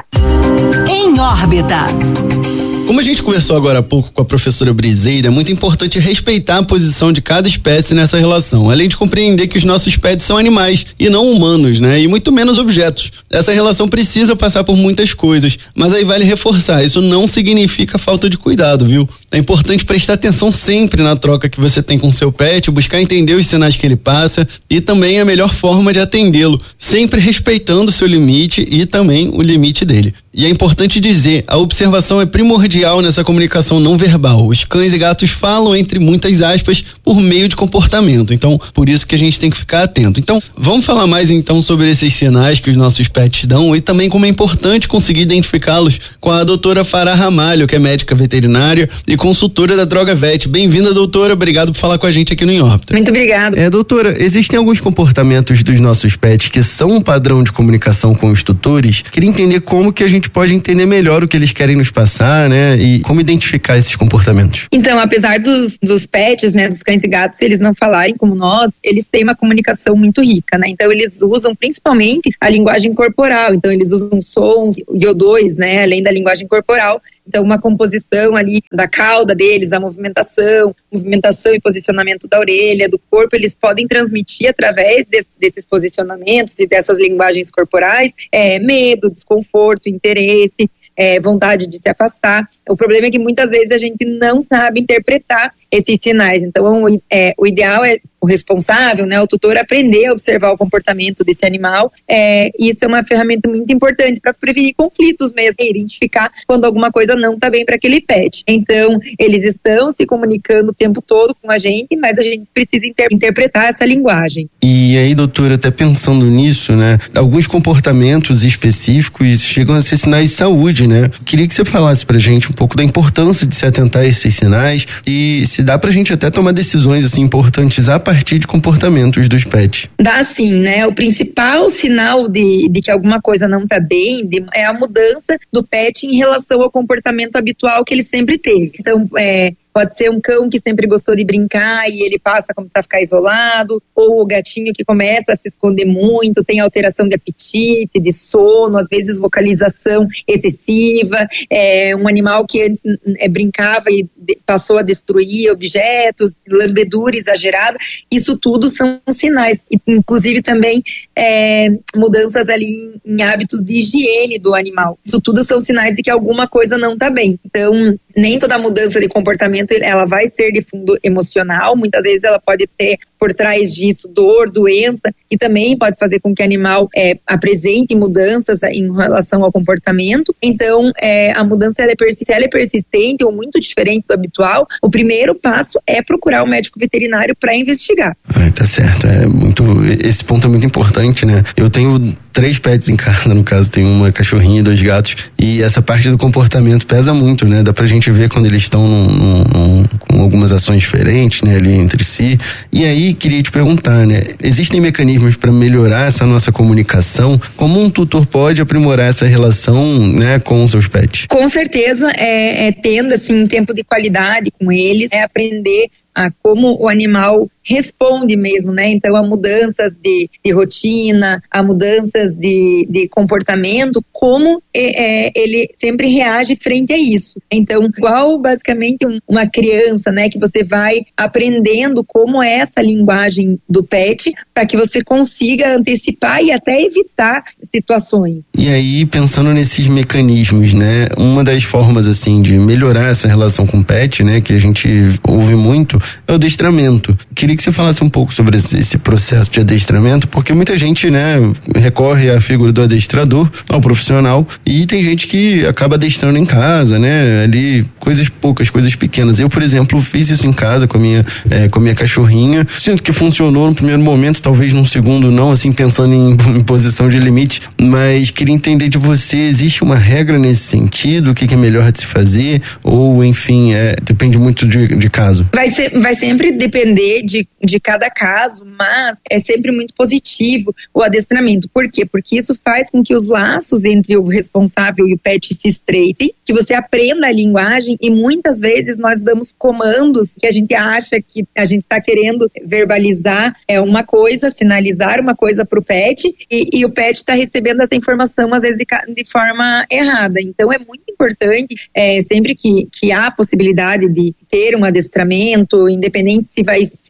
Em Órbita. Como a gente conversou agora há pouco com a professora Briseida, é muito importante respeitar a posição de cada espécie nessa relação, além de compreender que os nossos pets são animais e não humanos, né? E muito menos objetos. Essa relação precisa passar por muitas coisas, mas aí vale reforçar, isso não significa falta de cuidado, viu? É importante prestar atenção sempre na troca que você tem com o seu pet, buscar entender os sinais que ele passa e também a melhor forma de atendê-lo, sempre respeitando o seu limite e também o limite dele. E é importante dizer, a observação é primordial nessa comunicação não verbal. Os cães e gatos falam entre muitas aspas por meio de comportamento. Então, por isso que a gente tem que ficar atento. Então, vamos falar mais então sobre esses sinais que os nossos pets dão e também como é importante conseguir identificá-los com a doutora Farah Ramalho, que é médica veterinária e consultora da DrogaVet. Bem-vinda, doutora. Obrigado por falar com a gente aqui no Em Órbita. Muito obrigada. É, doutora, existem alguns comportamentos dos nossos pets que são um padrão de comunicação com os tutores. Queria entender como que a gente pode entender melhor o que eles querem nos passar, né? E como identificar esses comportamentos. Então, apesar dos, dos pets, né, dos cães e gatos, eles não falarem como nós, eles têm uma comunicação muito rica, né? Então, eles usam principalmente a linguagem corporal. Então, eles usam sons e odores, né? Além da linguagem corporal. Então, uma composição ali da cauda deles, a movimentação, movimentação e posicionamento da orelha, do corpo, eles podem transmitir através de, desses posicionamentos e dessas linguagens corporais, é, medo, desconforto, interesse, é, vontade de se afastar. O problema é que muitas vezes a gente não sabe interpretar esses sinais. Então, é, o ideal é o responsável, né, o tutor, aprender a observar o comportamento desse animal. É, isso é uma ferramenta muito importante para prevenir conflitos mesmo, identificar quando alguma coisa não está bem para aquele pet. Então, eles estão se comunicando o tempo todo com a gente, mas a gente precisa inter- interpretar essa linguagem. E aí, doutora, até pensando nisso, né, alguns comportamentos específicos chegam a ser sinais de saúde, né? Queria que você falasse pra gente um pouco da importância de se atentar a esses sinais e se dá pra gente até tomar decisões assim importantes a partir de comportamentos dos pets. Dá sim, né? O principal sinal de, de que alguma coisa não tá bem de, é a mudança do pet em relação ao comportamento habitual que ele sempre teve. Então, é... Pode ser um cão que sempre gostou de brincar e ele passa a começar a ficar isolado, ou o gatinho que começa a se esconder muito, tem alteração de apetite, de sono, às vezes vocalização excessiva, é um animal que antes é, brincava e de, passou a destruir objetos, lambedura exagerada. Isso tudo são sinais, inclusive também é, mudanças ali em, em hábitos de higiene do animal. Isso tudo são sinais de que alguma coisa não está bem. Então, nem toda mudança de comportamento ela vai ser de fundo emocional, muitas vezes ela pode ter por trás disso dor, doença, e também pode fazer com que o animal é, apresente mudanças em relação ao comportamento. Então, é, a mudança ela é, se ela é persistente ou muito diferente do habitual, o primeiro passo é procurar o médico veterinário para investigar. Ah, tá certo, é muito, esse ponto é muito importante, né? Eu tenho três pets em casa, no caso, tenho uma cachorrinha e dois gatos, e essa parte do comportamento pesa muito, né? Dá pra gente ver quando eles estão num, num, num, com algumas ações diferentes, né, ali entre si. E aí, queria te perguntar, né? Existem mecanismos para melhorar essa nossa comunicação? Como um tutor pode aprimorar essa relação, né, com os seus pets? Com certeza, é, é tendo, assim, tempo de qualidade com eles, é aprender a como o animal responde mesmo, né? Então, a mudanças de, de rotina, a mudanças de, de comportamento, como é, é, ele sempre reage frente a isso. Então, igual basicamente um, uma criança, né? Que você vai aprendendo como é essa linguagem do pet para que você consiga antecipar e até evitar situações. E aí, pensando nesses mecanismos, né? Uma das formas, assim, de melhorar essa relação com o pet, né? Que a gente ouve muito, é o adestramento. Queria que você falasse um pouco sobre esse, esse processo de adestramento, porque muita gente, né, recorre à figura do adestrador, ao profissional, e tem gente que acaba adestrando em casa, né, ali, coisas poucas, coisas pequenas. Eu, por exemplo, fiz isso em casa com a minha, é, com a minha cachorrinha. Sinto que funcionou no primeiro momento, talvez num segundo não, assim, pensando em, em posição de limite, mas queria entender de você, existe uma regra nesse sentido? O que, que é melhor de se fazer? Ou, enfim, é, depende muito de, de caso? Vai ser, vai sempre depender de, de cada caso, mas é sempre muito positivo o adestramento. Por quê? Porque isso faz com que os laços entre o responsável e o pet se estreitem, que você aprenda a linguagem, e muitas vezes nós damos comandos que a gente acha que a gente está querendo verbalizar é uma coisa, sinalizar uma coisa para o pet, e, e o pet está recebendo essa informação às vezes de, de forma errada. Então é muito importante, é, sempre que, que há a possibilidade de ter um adestramento, independente se vai ser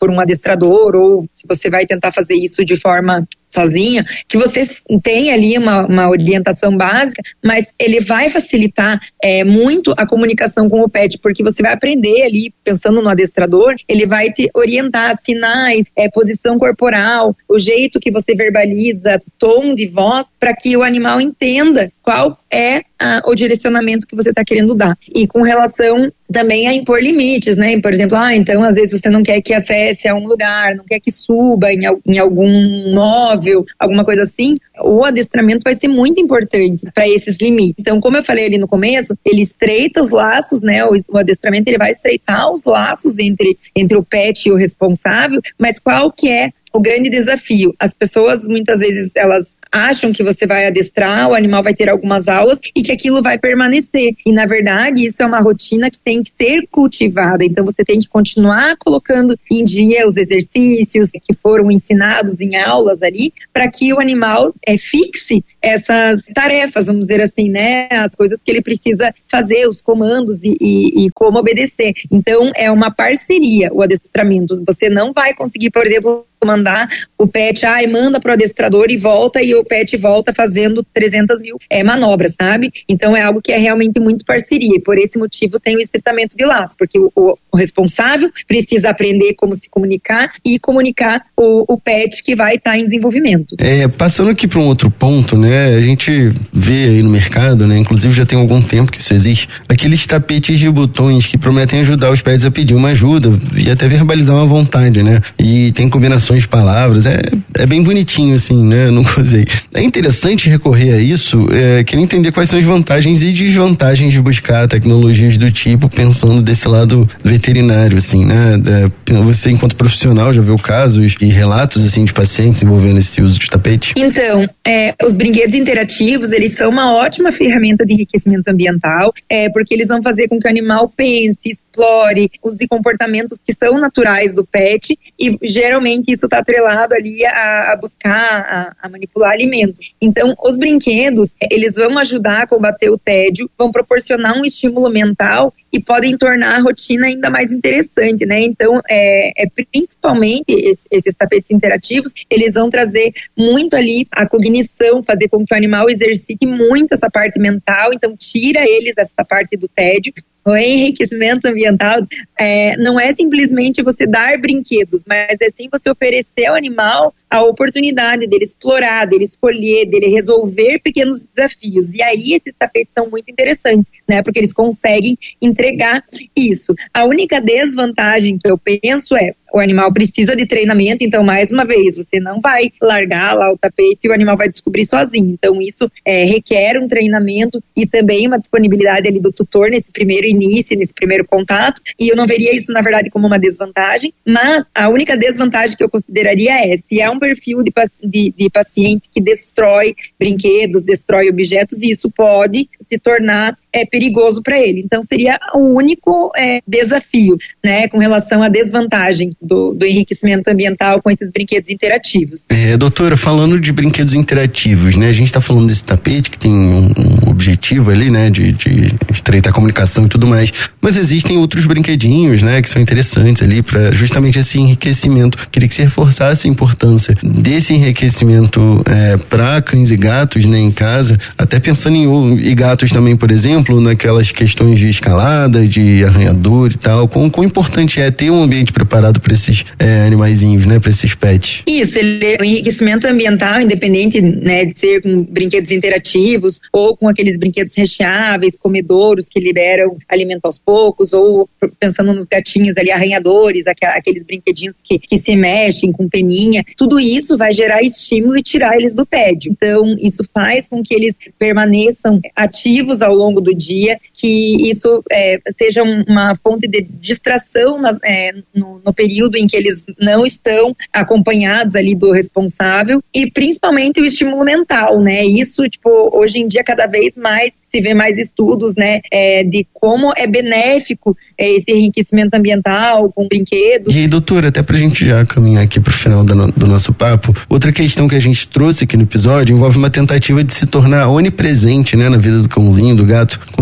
por um adestrador, ou se você vai tentar fazer isso de forma sozinho, que você tem ali uma, uma orientação básica, mas ele vai facilitar é, muito a comunicação com o pet, porque você vai aprender ali, pensando no adestrador, ele vai te orientar sinais, é, posição corporal, o jeito que você verbaliza, tom de voz, para que o animal entenda qual é a, o direcionamento que você está querendo dar. E com relação também a impor limites, né? Por exemplo, ah, então às vezes você não quer que acesse a um lugar, não quer que suba em, em algum móvel, alguma coisa assim, o adestramento vai ser muito importante para esses limites. Então, como eu falei ali no começo, ele estreita os laços, né? O, o adestramento, ele vai estreitar os laços entre, entre o pet e o responsável, mas qual que é o grande desafio? As pessoas, muitas vezes, elas acham que você vai adestrar, o animal vai ter algumas aulas e que aquilo vai permanecer. E, na verdade, isso é uma rotina que tem que ser cultivada. Então, você tem que continuar colocando em dia os exercícios que foram ensinados em aulas ali, para que o animal é, fixe essas tarefas, vamos dizer assim, né? As coisas que ele precisa fazer, os comandos e, e, e como obedecer. Então, é uma parceria o adestramento. Você não vai conseguir, por exemplo, mandar o pet, ai, manda pro adestrador e volta, e o pet volta fazendo trezentas mil é, manobras, sabe? Então é algo que é realmente muito parceria, e por esse motivo tem o estreitamento de laço, porque o, o, o responsável precisa aprender como se comunicar e comunicar o, o pet que vai estar tá em desenvolvimento. É, passando aqui para um outro ponto, né, a gente vê aí no mercado, né, inclusive já tem algum tempo que isso existe, aqueles tapetes de botões que prometem ajudar os pets a pedir uma ajuda e até verbalizar uma vontade, né, e tem combinações de palavras, é, é bem bonitinho assim, né, não gostei. É interessante recorrer a isso, é, queria entender quais são as vantagens e desvantagens de buscar tecnologias do tipo, pensando desse lado veterinário, assim, né, é, você enquanto profissional já viu casos e relatos, assim, de pacientes envolvendo esse uso de tapete? Então, é, os brinquedos interativos, eles são uma ótima ferramenta de enriquecimento ambiental, é, porque eles vão fazer com que o animal pense, explore, use comportamentos que são naturais do pet, e geralmente isso está atrelado ali a, a buscar, a, a manipular alimentos. Então, os brinquedos, eles vão ajudar a combater o tédio, vão proporcionar um estímulo mental e podem tornar a rotina ainda mais interessante, né? Então, é, é principalmente esses, esses tapetes interativos, eles vão trazer muito ali a cognição, fazer com que o animal exercite muito essa parte mental, então tira eles essa parte do tédio. O enriquecimento ambiental é, não é simplesmente você dar brinquedos, mas é sim você oferecer ao animal a oportunidade dele explorar, dele escolher, dele resolver pequenos desafios. E aí esses tapetes são muito interessantes, né? Porque eles conseguem entregar isso. A única desvantagem que eu penso é o animal precisa de treinamento, então, mais uma vez, você não vai largar lá o tapete e o animal vai descobrir sozinho. Então, isso é, requer um treinamento e também uma disponibilidade ali do tutor nesse primeiro início, nesse primeiro contato, e eu não veria isso, na verdade, como uma desvantagem, mas a única desvantagem que eu consideraria é, se é um perfil de, de, de paciente que destrói brinquedos, destrói objetos, isso pode se tornar é, perigoso para ele. Então, seria o único é, desafio, né, com relação à desvantagem do, do enriquecimento ambiental com esses brinquedos interativos. É, doutora, falando de brinquedos interativos, né, a gente está falando desse tapete que tem um, um objetivo ali, né, de, de estreitar a comunicação e tudo mais, mas existem outros brinquedinhos, né, que são interessantes ali para justamente esse enriquecimento. Queria que você reforçasse a importância desse enriquecimento é, para cães e gatos, né, em casa, até pensando em e gatos também, por exemplo, naquelas questões de escalada, de arranhador e tal, quão, quão importante é ter um ambiente preparado para esses é, animaizinhos, né, para esses pets? Isso, ele, o enriquecimento ambiental, independente, né, de ser com brinquedos interativos ou com aqueles brinquedos recheáveis, comedouros que liberam alimento aos poucos, ou pensando nos gatinhos ali, arranhadores, aqueles brinquedinhos que, que se mexem com peninha, tudo isso vai gerar estímulo e tirar eles do tédio. Então, isso faz com que eles permaneçam ativos ao longo do dia, que isso é, seja uma fonte de distração nas, é, no, no período em que eles não estão acompanhados ali do responsável, e principalmente o estímulo mental, né? Isso, tipo, hoje em dia cada vez mais se vê mais estudos, né, é, de como é benéfico é, esse enriquecimento ambiental com brinquedos. E aí, doutora, até pra gente já caminhar aqui pro final do, do nosso papo, outra questão que a gente trouxe aqui no episódio envolve uma tentativa de se tornar onipresente, né, na vida do cãozinho, do gato, quando na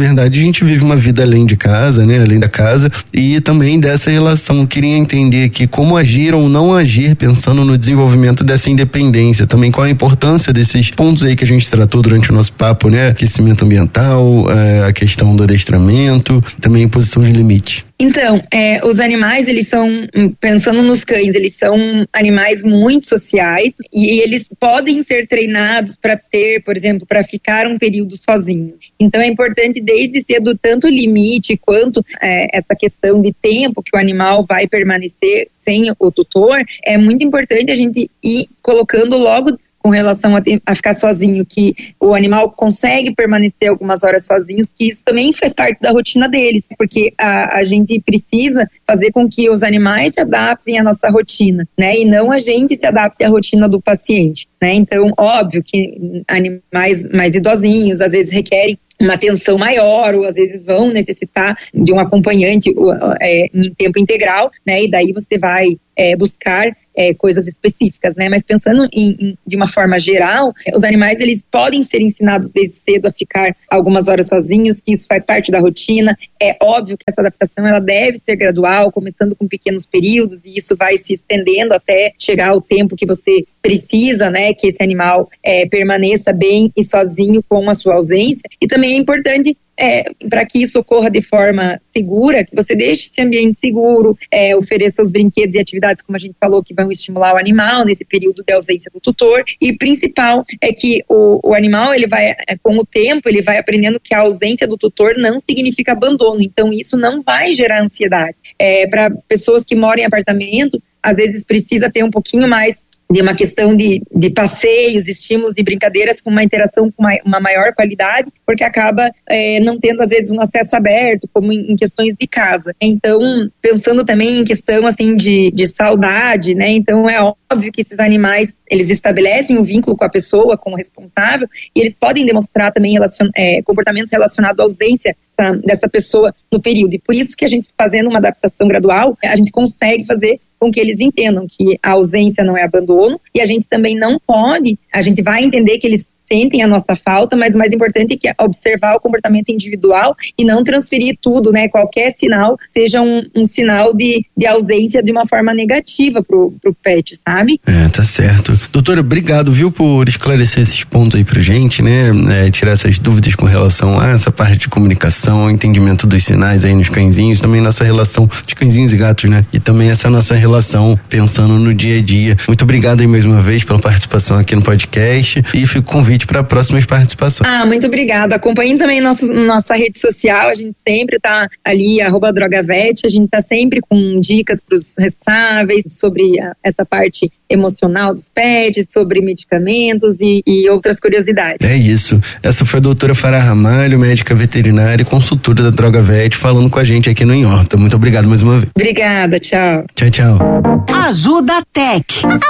verdade, a gente vive uma vida além de casa, né? Além da casa, e também dessa relação. Eu queria entender aqui como agir ou não agir, pensando no desenvolvimento dessa independência. Também qual a importância desses pontos aí que a gente tratou durante o nosso papo, né? Aquecimento ambiental, é, a questão do adestramento, também imposição de limite. Então, é, os animais, eles são, pensando nos cães, eles são animais muito sociais e eles podem ser treinados para ter, por exemplo, para ficar um período sozinhos. Então, é importante desde cedo tanto o limite quanto é, essa questão de tempo que o animal vai permanecer sem o tutor, é muito importante a gente ir colocando logo com relação a, ter, a ficar sozinho, que o animal consegue permanecer algumas horas sozinhos, que isso também faz parte da rotina deles, porque a, a gente precisa fazer com que os animais se adaptem à nossa rotina, né, e não a gente se adapte à rotina do paciente, né. Então, óbvio que animais mais idosinhos às vezes requerem uma atenção maior, ou às vezes vão necessitar de um acompanhante é, em tempo integral, né, e daí você vai é, buscar é, coisas específicas, né, mas pensando em, em, de uma forma geral, os animais, eles podem ser ensinados desde cedo a ficar algumas horas sozinhos, que isso faz parte da rotina. É óbvio que essa adaptação, ela deve ser gradual, começando com pequenos períodos, e isso vai se estendendo até chegar ao tempo que você precisa, né, que esse animal é, permaneça bem e sozinho com a sua ausência. E também é importante, é, para que isso ocorra de forma segura, que você deixe esse ambiente seguro, é, ofereça os brinquedos e atividades, como a gente falou, que vão estimular o animal nesse período de ausência do tutor. E principal é que o, o animal, ele vai, com o tempo, ele vai aprendendo que a ausência do tutor não significa abandono. Então, isso não vai gerar ansiedade. É, para pessoas que moram em apartamento, às vezes precisa ter um pouquinho mais de uma questão de, de passeios, estímulos e brincadeiras com uma interação com uma, uma maior qualidade, porque acaba é, não tendo, às vezes, um acesso aberto, como em, em questões de casa. Então, pensando também em questão, assim, de, de saudade, né? Então, é óbvio que esses animais, eles estabelecem um vínculo com a pessoa, com o responsável, e eles podem demonstrar também relacion, é, comportamentos relacionados à ausência dessa, dessa pessoa no período. E por isso que a gente, fazendo uma adaptação gradual, a gente consegue fazer com que eles entendam que a ausência não é abandono, e a gente também não pode, a gente vai entender que eles sentem a nossa falta, mas o mais importante é que observar o comportamento individual e não transferir tudo, né? Qualquer sinal seja um, um sinal de, de ausência de uma forma negativa pro, pro pet, sabe? É, tá certo. Doutora, obrigado, viu, por esclarecer esses pontos aí pra gente, né? É, tirar essas dúvidas com relação a essa parte de comunicação, entendimento dos sinais aí nos cãezinhos, também nossa relação de cãezinhos e gatos, né? E também essa nossa relação pensando no dia a dia. Muito obrigado aí mais uma vez pela participação aqui no podcast e fico convite para próximas participações. Ah, muito obrigada. Acompanhem também nosso, nossa rede social, a gente sempre tá ali, arroba DrogaVet, a gente tá sempre com dicas para os responsáveis sobre a, essa parte emocional dos pets, sobre medicamentos e, e outras curiosidades. É isso. Essa foi a doutora Farah Ramalho, médica veterinária e consultora da DrogaVet, falando com a gente aqui no Em Órbita. Muito obrigado mais uma vez. Obrigada, tchau. Tchau, tchau. Ajuda Tech.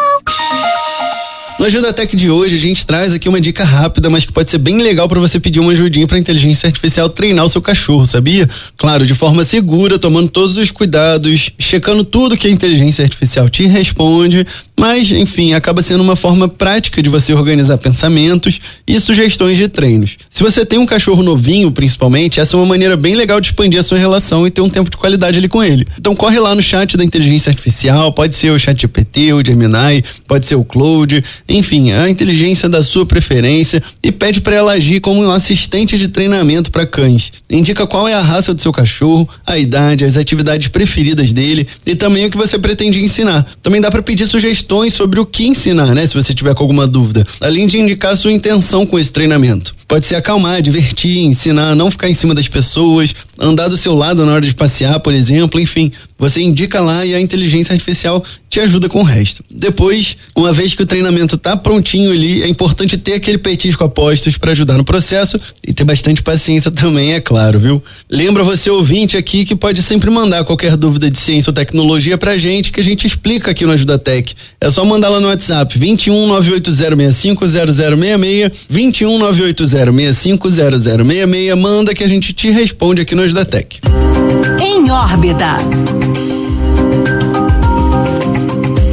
No Ajuda Tech de hoje, a gente traz aqui uma dica rápida, mas que pode ser bem legal para você pedir uma ajudinha para a inteligência artificial treinar o seu cachorro, sabia? Claro, de forma segura, tomando todos os cuidados, checando tudo que a inteligência artificial te responde, mas, enfim, acaba sendo uma forma prática de você organizar pensamentos e sugestões de treinos. Se você tem um cachorro novinho, principalmente, essa é uma maneira bem legal de expandir a sua relação e ter um tempo de qualidade ali com ele. Então corre lá no chat da inteligência artificial, pode ser o ChatGPT, o Gemini, pode ser o Claude, enfim, a inteligência da sua preferência, e pede para ela agir como um assistente de treinamento para cães. Indica qual é a raça do seu cachorro, a idade, as atividades preferidas dele e também o que você pretende ensinar. Também dá para pedir sugestões sobre o que ensinar, né? Se você tiver com alguma dúvida, além de indicar a sua intenção com esse treinamento. Pode ser acalmar, divertir, ensinar, não ficar em cima das pessoas, andar do seu lado na hora de passear, por exemplo, enfim. Você indica lá e a inteligência artificial te ajuda com o resto. Depois, uma vez que o treinamento tá prontinho ali, é importante ter aquele petisco a postos para ajudar no processo e ter bastante paciência também, é claro, viu? Lembra você, ouvinte aqui, que pode sempre mandar qualquer dúvida de ciência ou tecnologia pra gente, que a gente explica aqui no Ajuda Tech. É só mandar lá no WhatsApp vinte e um, nove oito zero seis cinco zero zero seis seis, vinte e um, nove oito zero seis cinco zero zero seis seis, manda que a gente te responde aqui no Ajuda Tech. Em Órbita.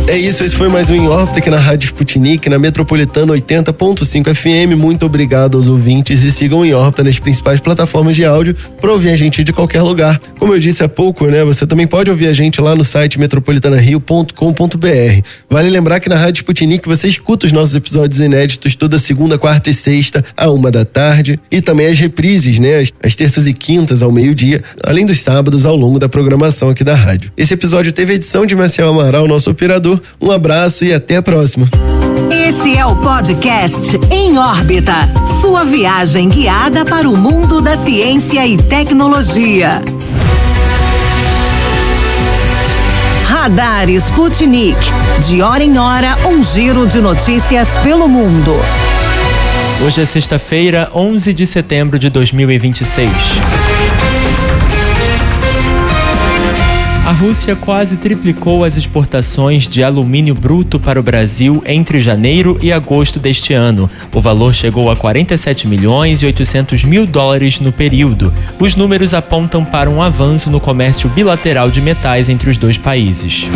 É isso, esse foi mais um Em Órbita aqui na Rádio Sputnik, na Metropolitana oitenta ponto cinco F M. Muito obrigado aos ouvintes e sigam Em Órbita nas principais plataformas de áudio para ouvir a gente de qualquer lugar. Como eu disse há pouco, né, você também pode ouvir a gente lá no site metropolitana rio ponto com ponto b r. Vale lembrar que na Rádio Sputnik você escuta os nossos episódios inéditos toda segunda, quarta e sexta, à uma da tarde, e também as reprises, né, as, as terças e quintas ao meio-dia, além dos sábados ao longo da programação aqui da rádio. Esse episódio teve edição de Marcel Amaral, nosso operador. Um abraço e até a próxima. Esse é o podcast Em Órbita, sua viagem guiada para o mundo da ciência e tecnologia. Radar Sputnik, de hora em hora, um giro de notícias pelo mundo. Hoje é sexta-feira, onze de setembro de dois mil e vinte e seis. A Rússia quase triplicou as exportações de alumínio bruto para o Brasil entre janeiro e agosto deste ano. O valor chegou a quarenta e sete milhões e oitocentos mil dólares no período. Os números apontam para um avanço no comércio bilateral de metais entre os dois países.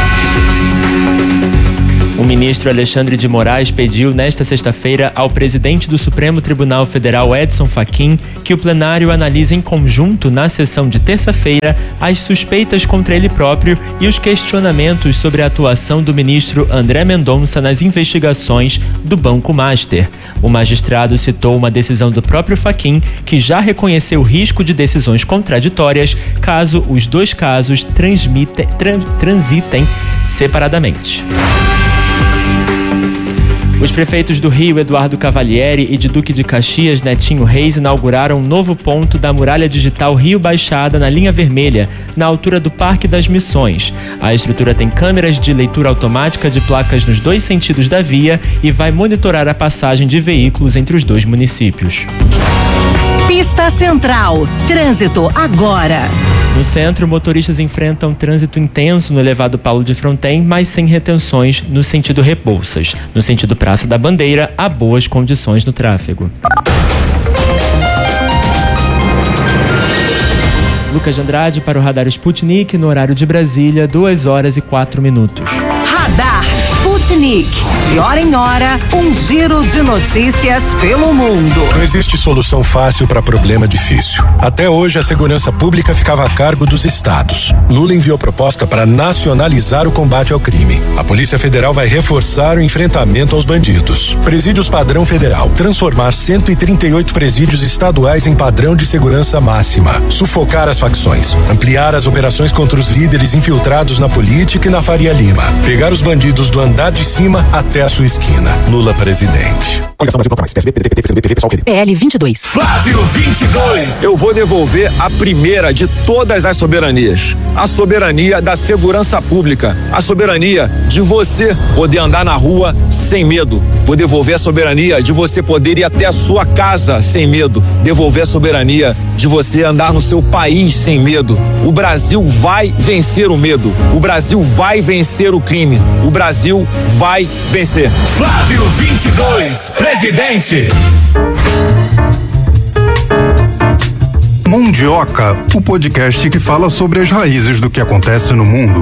O ministro Alexandre de Moraes pediu nesta sexta-feira ao presidente do Supremo Tribunal Federal, Edson Fachin, que o plenário analise em conjunto, na sessão de terça-feira, as suspeitas contra ele próprio e os questionamentos sobre a atuação do ministro André Mendonça nas investigações do Banco Master. O magistrado citou uma decisão do próprio Fachin, que já reconheceu o risco de decisões contraditórias caso os dois casos transmite, tran, transitem separadamente. Os prefeitos do Rio, Eduardo Cavalieri, e de Duque de Caxias, Netinho Reis, inauguraram um novo ponto da muralha digital Rio Baixada na linha vermelha, na altura do Parque das Missões. A estrutura tem câmeras de leitura automática de placas nos dois sentidos da via e vai monitorar a passagem de veículos entre os dois municípios. Pista Central, trânsito agora. No centro, motoristas enfrentam trânsito intenso no elevado Paulo de Fronten, mas sem retenções no sentido Rebouças. No sentido Praça da Bandeira, há boas condições no tráfego. Lucas de Andrade para o Radar Sputnik, no horário de Brasília, duas horas e quatro minutos. Radar Sputnik, de hora em hora, um giro de notícias pelo mundo. Não existe solução fácil para problema difícil. Até hoje, a segurança pública ficava a cargo dos estados. Lula enviou proposta para nacionalizar o combate ao crime. A Polícia Federal vai reforçar o enfrentamento aos bandidos. Presídios padrão federal. Transformar cento e trinta e oito presídios estaduais em padrão de segurança máxima. Sufocar as facções. Ampliar as operações contra os líderes infiltrados na política e na Faria Lima. Pegar os bandidos do andar de cima até a sua esquina. Lula presidente. P L vinte e dois. Flávio vinte e dois. Eu vou devolver a primeira de todas as soberanias. A soberania da segurança pública. A soberania de você poder andar na rua sem medo. Vou devolver a soberania de você poder ir até a sua casa sem medo. Devolver a soberania de você andar no seu país sem medo. O Brasil vai vencer o medo. O Brasil vai vencer o crime. O Brasil vai vencer. Flávio vinte e dois, presidente. Mundioca, o podcast que fala sobre as raízes do que acontece no mundo.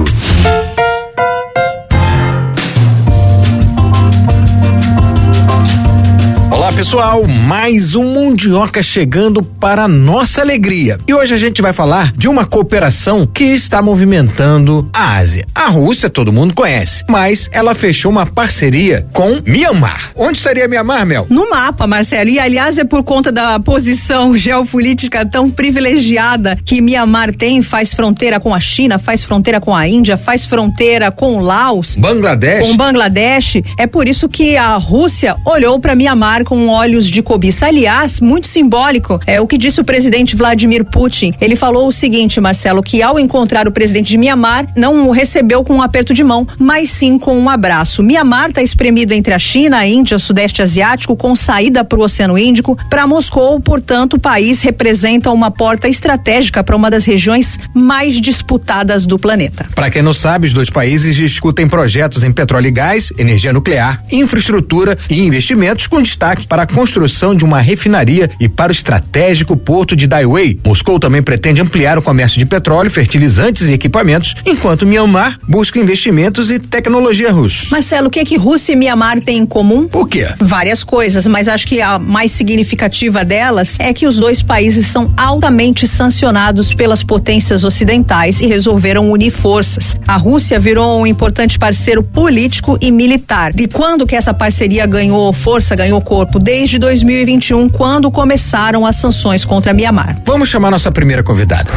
Olá pessoal, mais um Mundioca chegando para nossa alegria. E hoje a gente vai falar de uma cooperação que está movimentando a Ásia. A Rússia todo mundo conhece, mas ela fechou uma parceria com Mianmar. Onde estaria Mianmar, Mel? No mapa, Marcelo. E aliás é por conta da posição geopolítica tão privilegiada que Mianmar tem, faz fronteira com a China, faz fronteira com a Índia, faz fronteira com o Laos, Bangladesh. com Bangladesh. É por isso que a Rússia olhou para Mianmar com olhos de cobiça. Aliás, muito simbólico é o que disse o presidente Vladimir Putin. Ele falou o seguinte, Marcelo, que ao encontrar o presidente de Mianmar, não o recebeu com um aperto de mão, mas sim com um abraço. Mianmar está espremido entre a China, a Índia, o Sudeste Asiático, com saída para o Oceano Índico. Para Moscou, portanto, o país representa uma porta estratégica para uma das regiões mais disputadas do planeta. Para quem não sabe, os dois países discutem projetos em petróleo e gás, energia nuclear, infraestrutura e investimentos com destaque para para a construção de uma refinaria e para o estratégico porto de Daiwei. Moscou também pretende ampliar o comércio de petróleo, fertilizantes e equipamentos, enquanto Myanmar busca investimentos e tecnologia russa. Marcelo, o que é que Rússia e Myanmar têm em comum? O quê? Várias coisas, mas acho que a mais significativa delas é que os dois países são altamente sancionados pelas potências ocidentais e resolveram unir forças. A Rússia virou um importante parceiro político e militar. E quando que essa parceria ganhou força, ganhou corpo? Desde dois mil e vinte e um, quando começaram as sanções contra Myanmar. Vamos chamar nossa primeira convidada.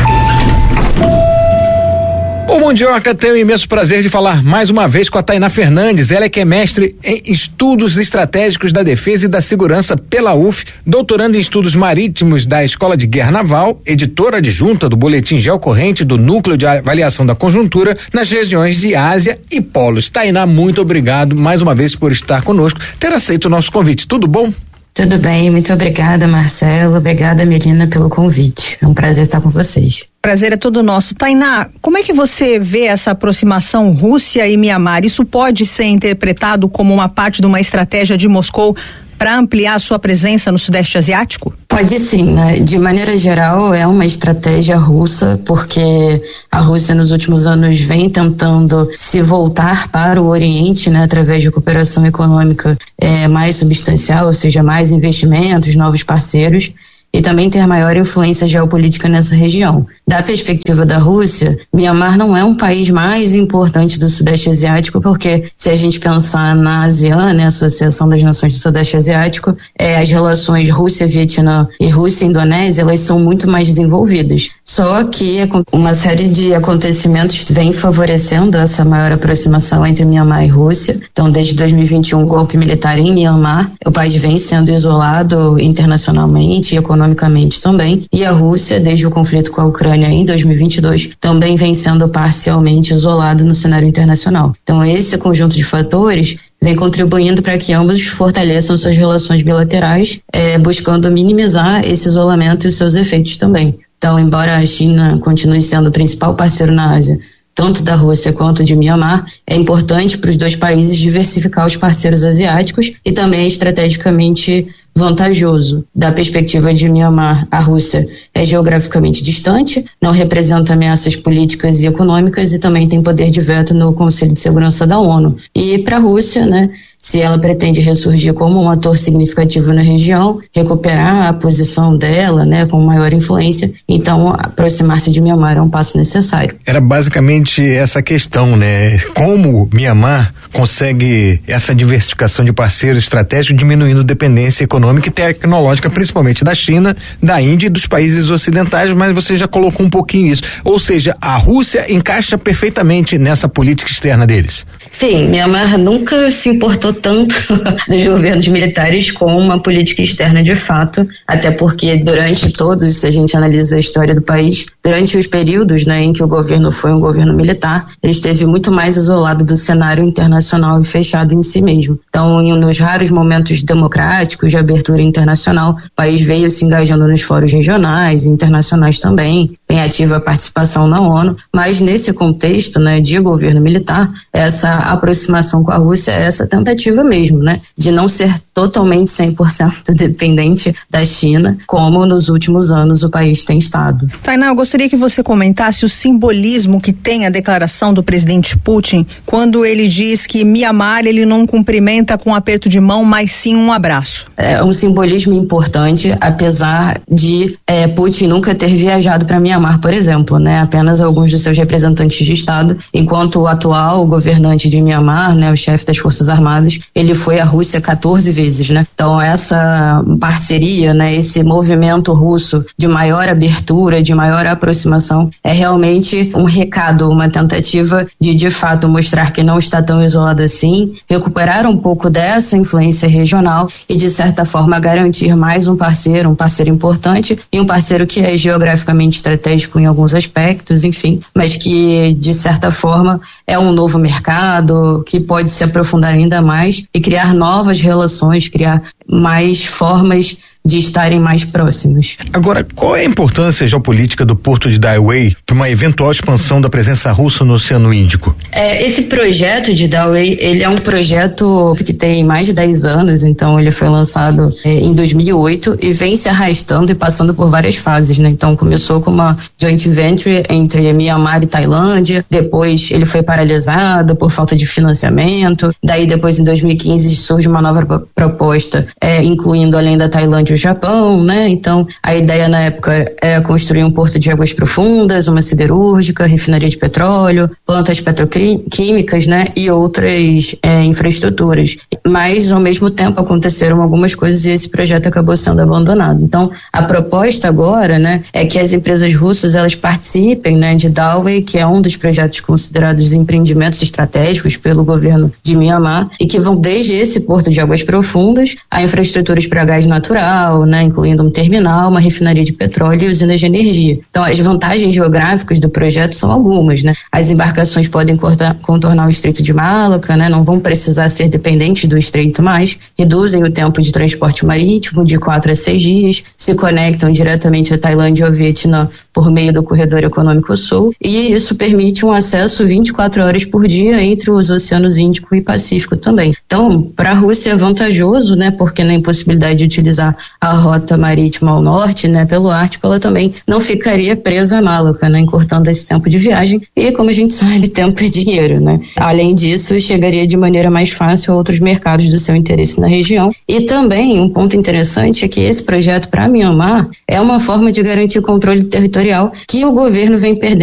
O Mundioca tem o imenso prazer de falar mais uma vez com a Tainá Fernandes. Ela é que é mestre em Estudos Estratégicos da Defesa e da Segurança pela U F, doutorando em Estudos Marítimos da Escola de Guerra Naval, editora adjunta do Boletim Geocorrente do Núcleo de Avaliação da Conjuntura nas regiões de Ásia e Polos. Tainá, muito obrigado mais uma vez por estar conosco, ter aceito o nosso convite. Tudo bom? Tudo bem, muito obrigada, Marcelo. Obrigada, Melina, pelo convite. É um prazer estar com vocês. Prazer é todo nosso. Tainá, como é que você vê essa aproximação Rússia e Myanmar? Isso pode ser interpretado como uma parte de uma estratégia de Moscou para ampliar a sua presença no Sudeste Asiático? Pode sim, né? De maneira geral é uma estratégia russa, porque a Rússia nos últimos anos vem tentando se voltar para o Oriente, né? Através de cooperação econômica é, mais substancial, ou seja, mais investimentos, novos parceiros, e também ter maior influência geopolítica nessa região. Da perspectiva da Rússia, Myanmar não é um país mais importante do Sudeste Asiático, porque se a gente pensar na ASEAN, né, Associação das Nações do Sudeste Asiático, é, as relações Rússia-Vietnã e Rússia-Indonésia, elas são muito mais desenvolvidas. Só que uma série de acontecimentos vem favorecendo essa maior aproximação entre Myanmar e Rússia. Então, desde dois mil e vinte e um, o golpe militar em Myanmar, o país vem sendo isolado internacionalmente e economicamente economicamente também, e a Rússia, desde o conflito com a Ucrânia em dois mil e vinte e dois, também vem sendo parcialmente isolado no cenário internacional. Então, esse conjunto de fatores vem contribuindo para que ambos fortaleçam suas relações bilaterais, eh, buscando minimizar esse isolamento e os seus efeitos também. Então, embora a China continue sendo o principal parceiro na Ásia, tanto da Rússia quanto de Myanmar, é importante para os dois países diversificar os parceiros asiáticos e também estrategicamente vantajoso. Da perspectiva de Myanmar, a Rússia é geograficamente distante, não representa ameaças políticas e econômicas e também tem poder de veto no Conselho de Segurança da ONU. E para a Rússia, né, se ela pretende ressurgir como um ator significativo na região, recuperar a posição dela, né, com maior influência, então aproximar-se de Myanmar é um passo necessário. Era basicamente essa questão, né? Como Myanmar consegue essa diversificação de parceiros estratégicos, diminuindo dependência econômica e tecnológica, principalmente da China, da Índia e dos países ocidentais, mas você já colocou um pouquinho isso. Ou seja, a Rússia encaixa perfeitamente nessa política externa deles. Sim, Myanmar nunca se importou tanto dos governos militares com uma política externa de fato, até porque durante todos, se a gente analisa a história do país, durante os períodos, né, em que o governo foi um governo militar, ele esteve muito mais isolado do cenário internacional e fechado em si mesmo. Então, em, nos raros momentos democráticos de abertura internacional, o país veio se engajando nos fóruns regionais e internacionais também, tem ativa participação na ONU, mas nesse contexto, né, de governo militar, essa aproximação com a Rússia é essa tentativa mesmo, né, de não ser totalmente cem por cento dependente da China, como nos últimos anos o país tem estado. Tainá, eu gostaria que você comentasse o simbolismo que tem a declaração do presidente Putin quando ele diz que Myanmar ele não cumprimenta com um aperto de mão, mas sim um abraço. É um simbolismo importante, apesar de é, Putin nunca ter viajado para Myanmar, por exemplo, né, apenas alguns dos seus representantes de Estado, enquanto o atual governante de Myanmar, né, o chefe das Forças Armadas, ele foi à Rússia quatorze vezes, né? Então essa parceria, né, esse movimento russo de maior abertura, de maior aproximação, é realmente um recado, uma tentativa de de fato mostrar que não está tão isolado assim, recuperar um pouco dessa influência regional e de certa forma garantir mais um parceiro, um parceiro importante e um parceiro que é geograficamente estratégico em alguns aspectos, enfim, mas que de certa forma é um novo mercado que pode se aprofundar ainda mais e criar novas relações, criar mais formas de estarem mais próximos. Agora, qual é a importância geopolítica do porto de Daiwei para uma eventual expansão da presença russa no Oceano Índico? É, esse projeto de Daiwei, ele é um projeto que tem mais de dez anos, então ele foi lançado é, em dois mil e oito e vem se arrastando e passando por várias fases, né? Então começou com uma joint venture entre Mianmar e Tailândia, depois ele foi paralisado por falta de financiamento, daí depois em dois mil e quinze surge uma nova proposta, é, incluindo além da Tailândia o Japão, né? Então a ideia na época era construir um porto de águas profundas, uma siderúrgica, refinaria de petróleo, plantas petroquímicas, né? E outras é, infraestruturas. Mas ao mesmo tempo aconteceram algumas coisas e esse projeto acabou sendo abandonado. Então a proposta agora, né, é que as empresas russas elas participem, né, de Daiwei, que é um dos projetos considerados empreendimentos estratégicos pelo governo de Mianmar e que vão desde esse porto de águas profundas a infraestruturas para gás natural, né, incluindo um terminal, uma refinaria de petróleo e usinas de energia. Então as vantagens geográficas do projeto são algumas, né? As embarcações podem contornar o Estreito de Malaca, né? Não vão precisar ser dependentes do estreito mais, reduzem o tempo de transporte marítimo de quatro a seis dias, se conectam diretamente a Tailândia e ao Vietnã por meio do Corredor Econômico Sul e isso permite um acesso vinte e quatro horas por dia entre os oceanos Índico e Pacífico também. Então, para a Rússia é vantajoso, né? Porque na impossibilidade de utilizar a rota marítima ao norte, né? Pelo Ártico, ela também não ficaria presa a Malaca, né? Encurtando esse tempo de viagem e, como a gente sabe, tempo é dinheiro, né? Além disso, chegaria de maneira mais fácil a outros mercados do seu interesse na região. E também, um ponto interessante é que esse projeto para Mianmar é uma forma de garantir controle territorial que o governo vem perdendo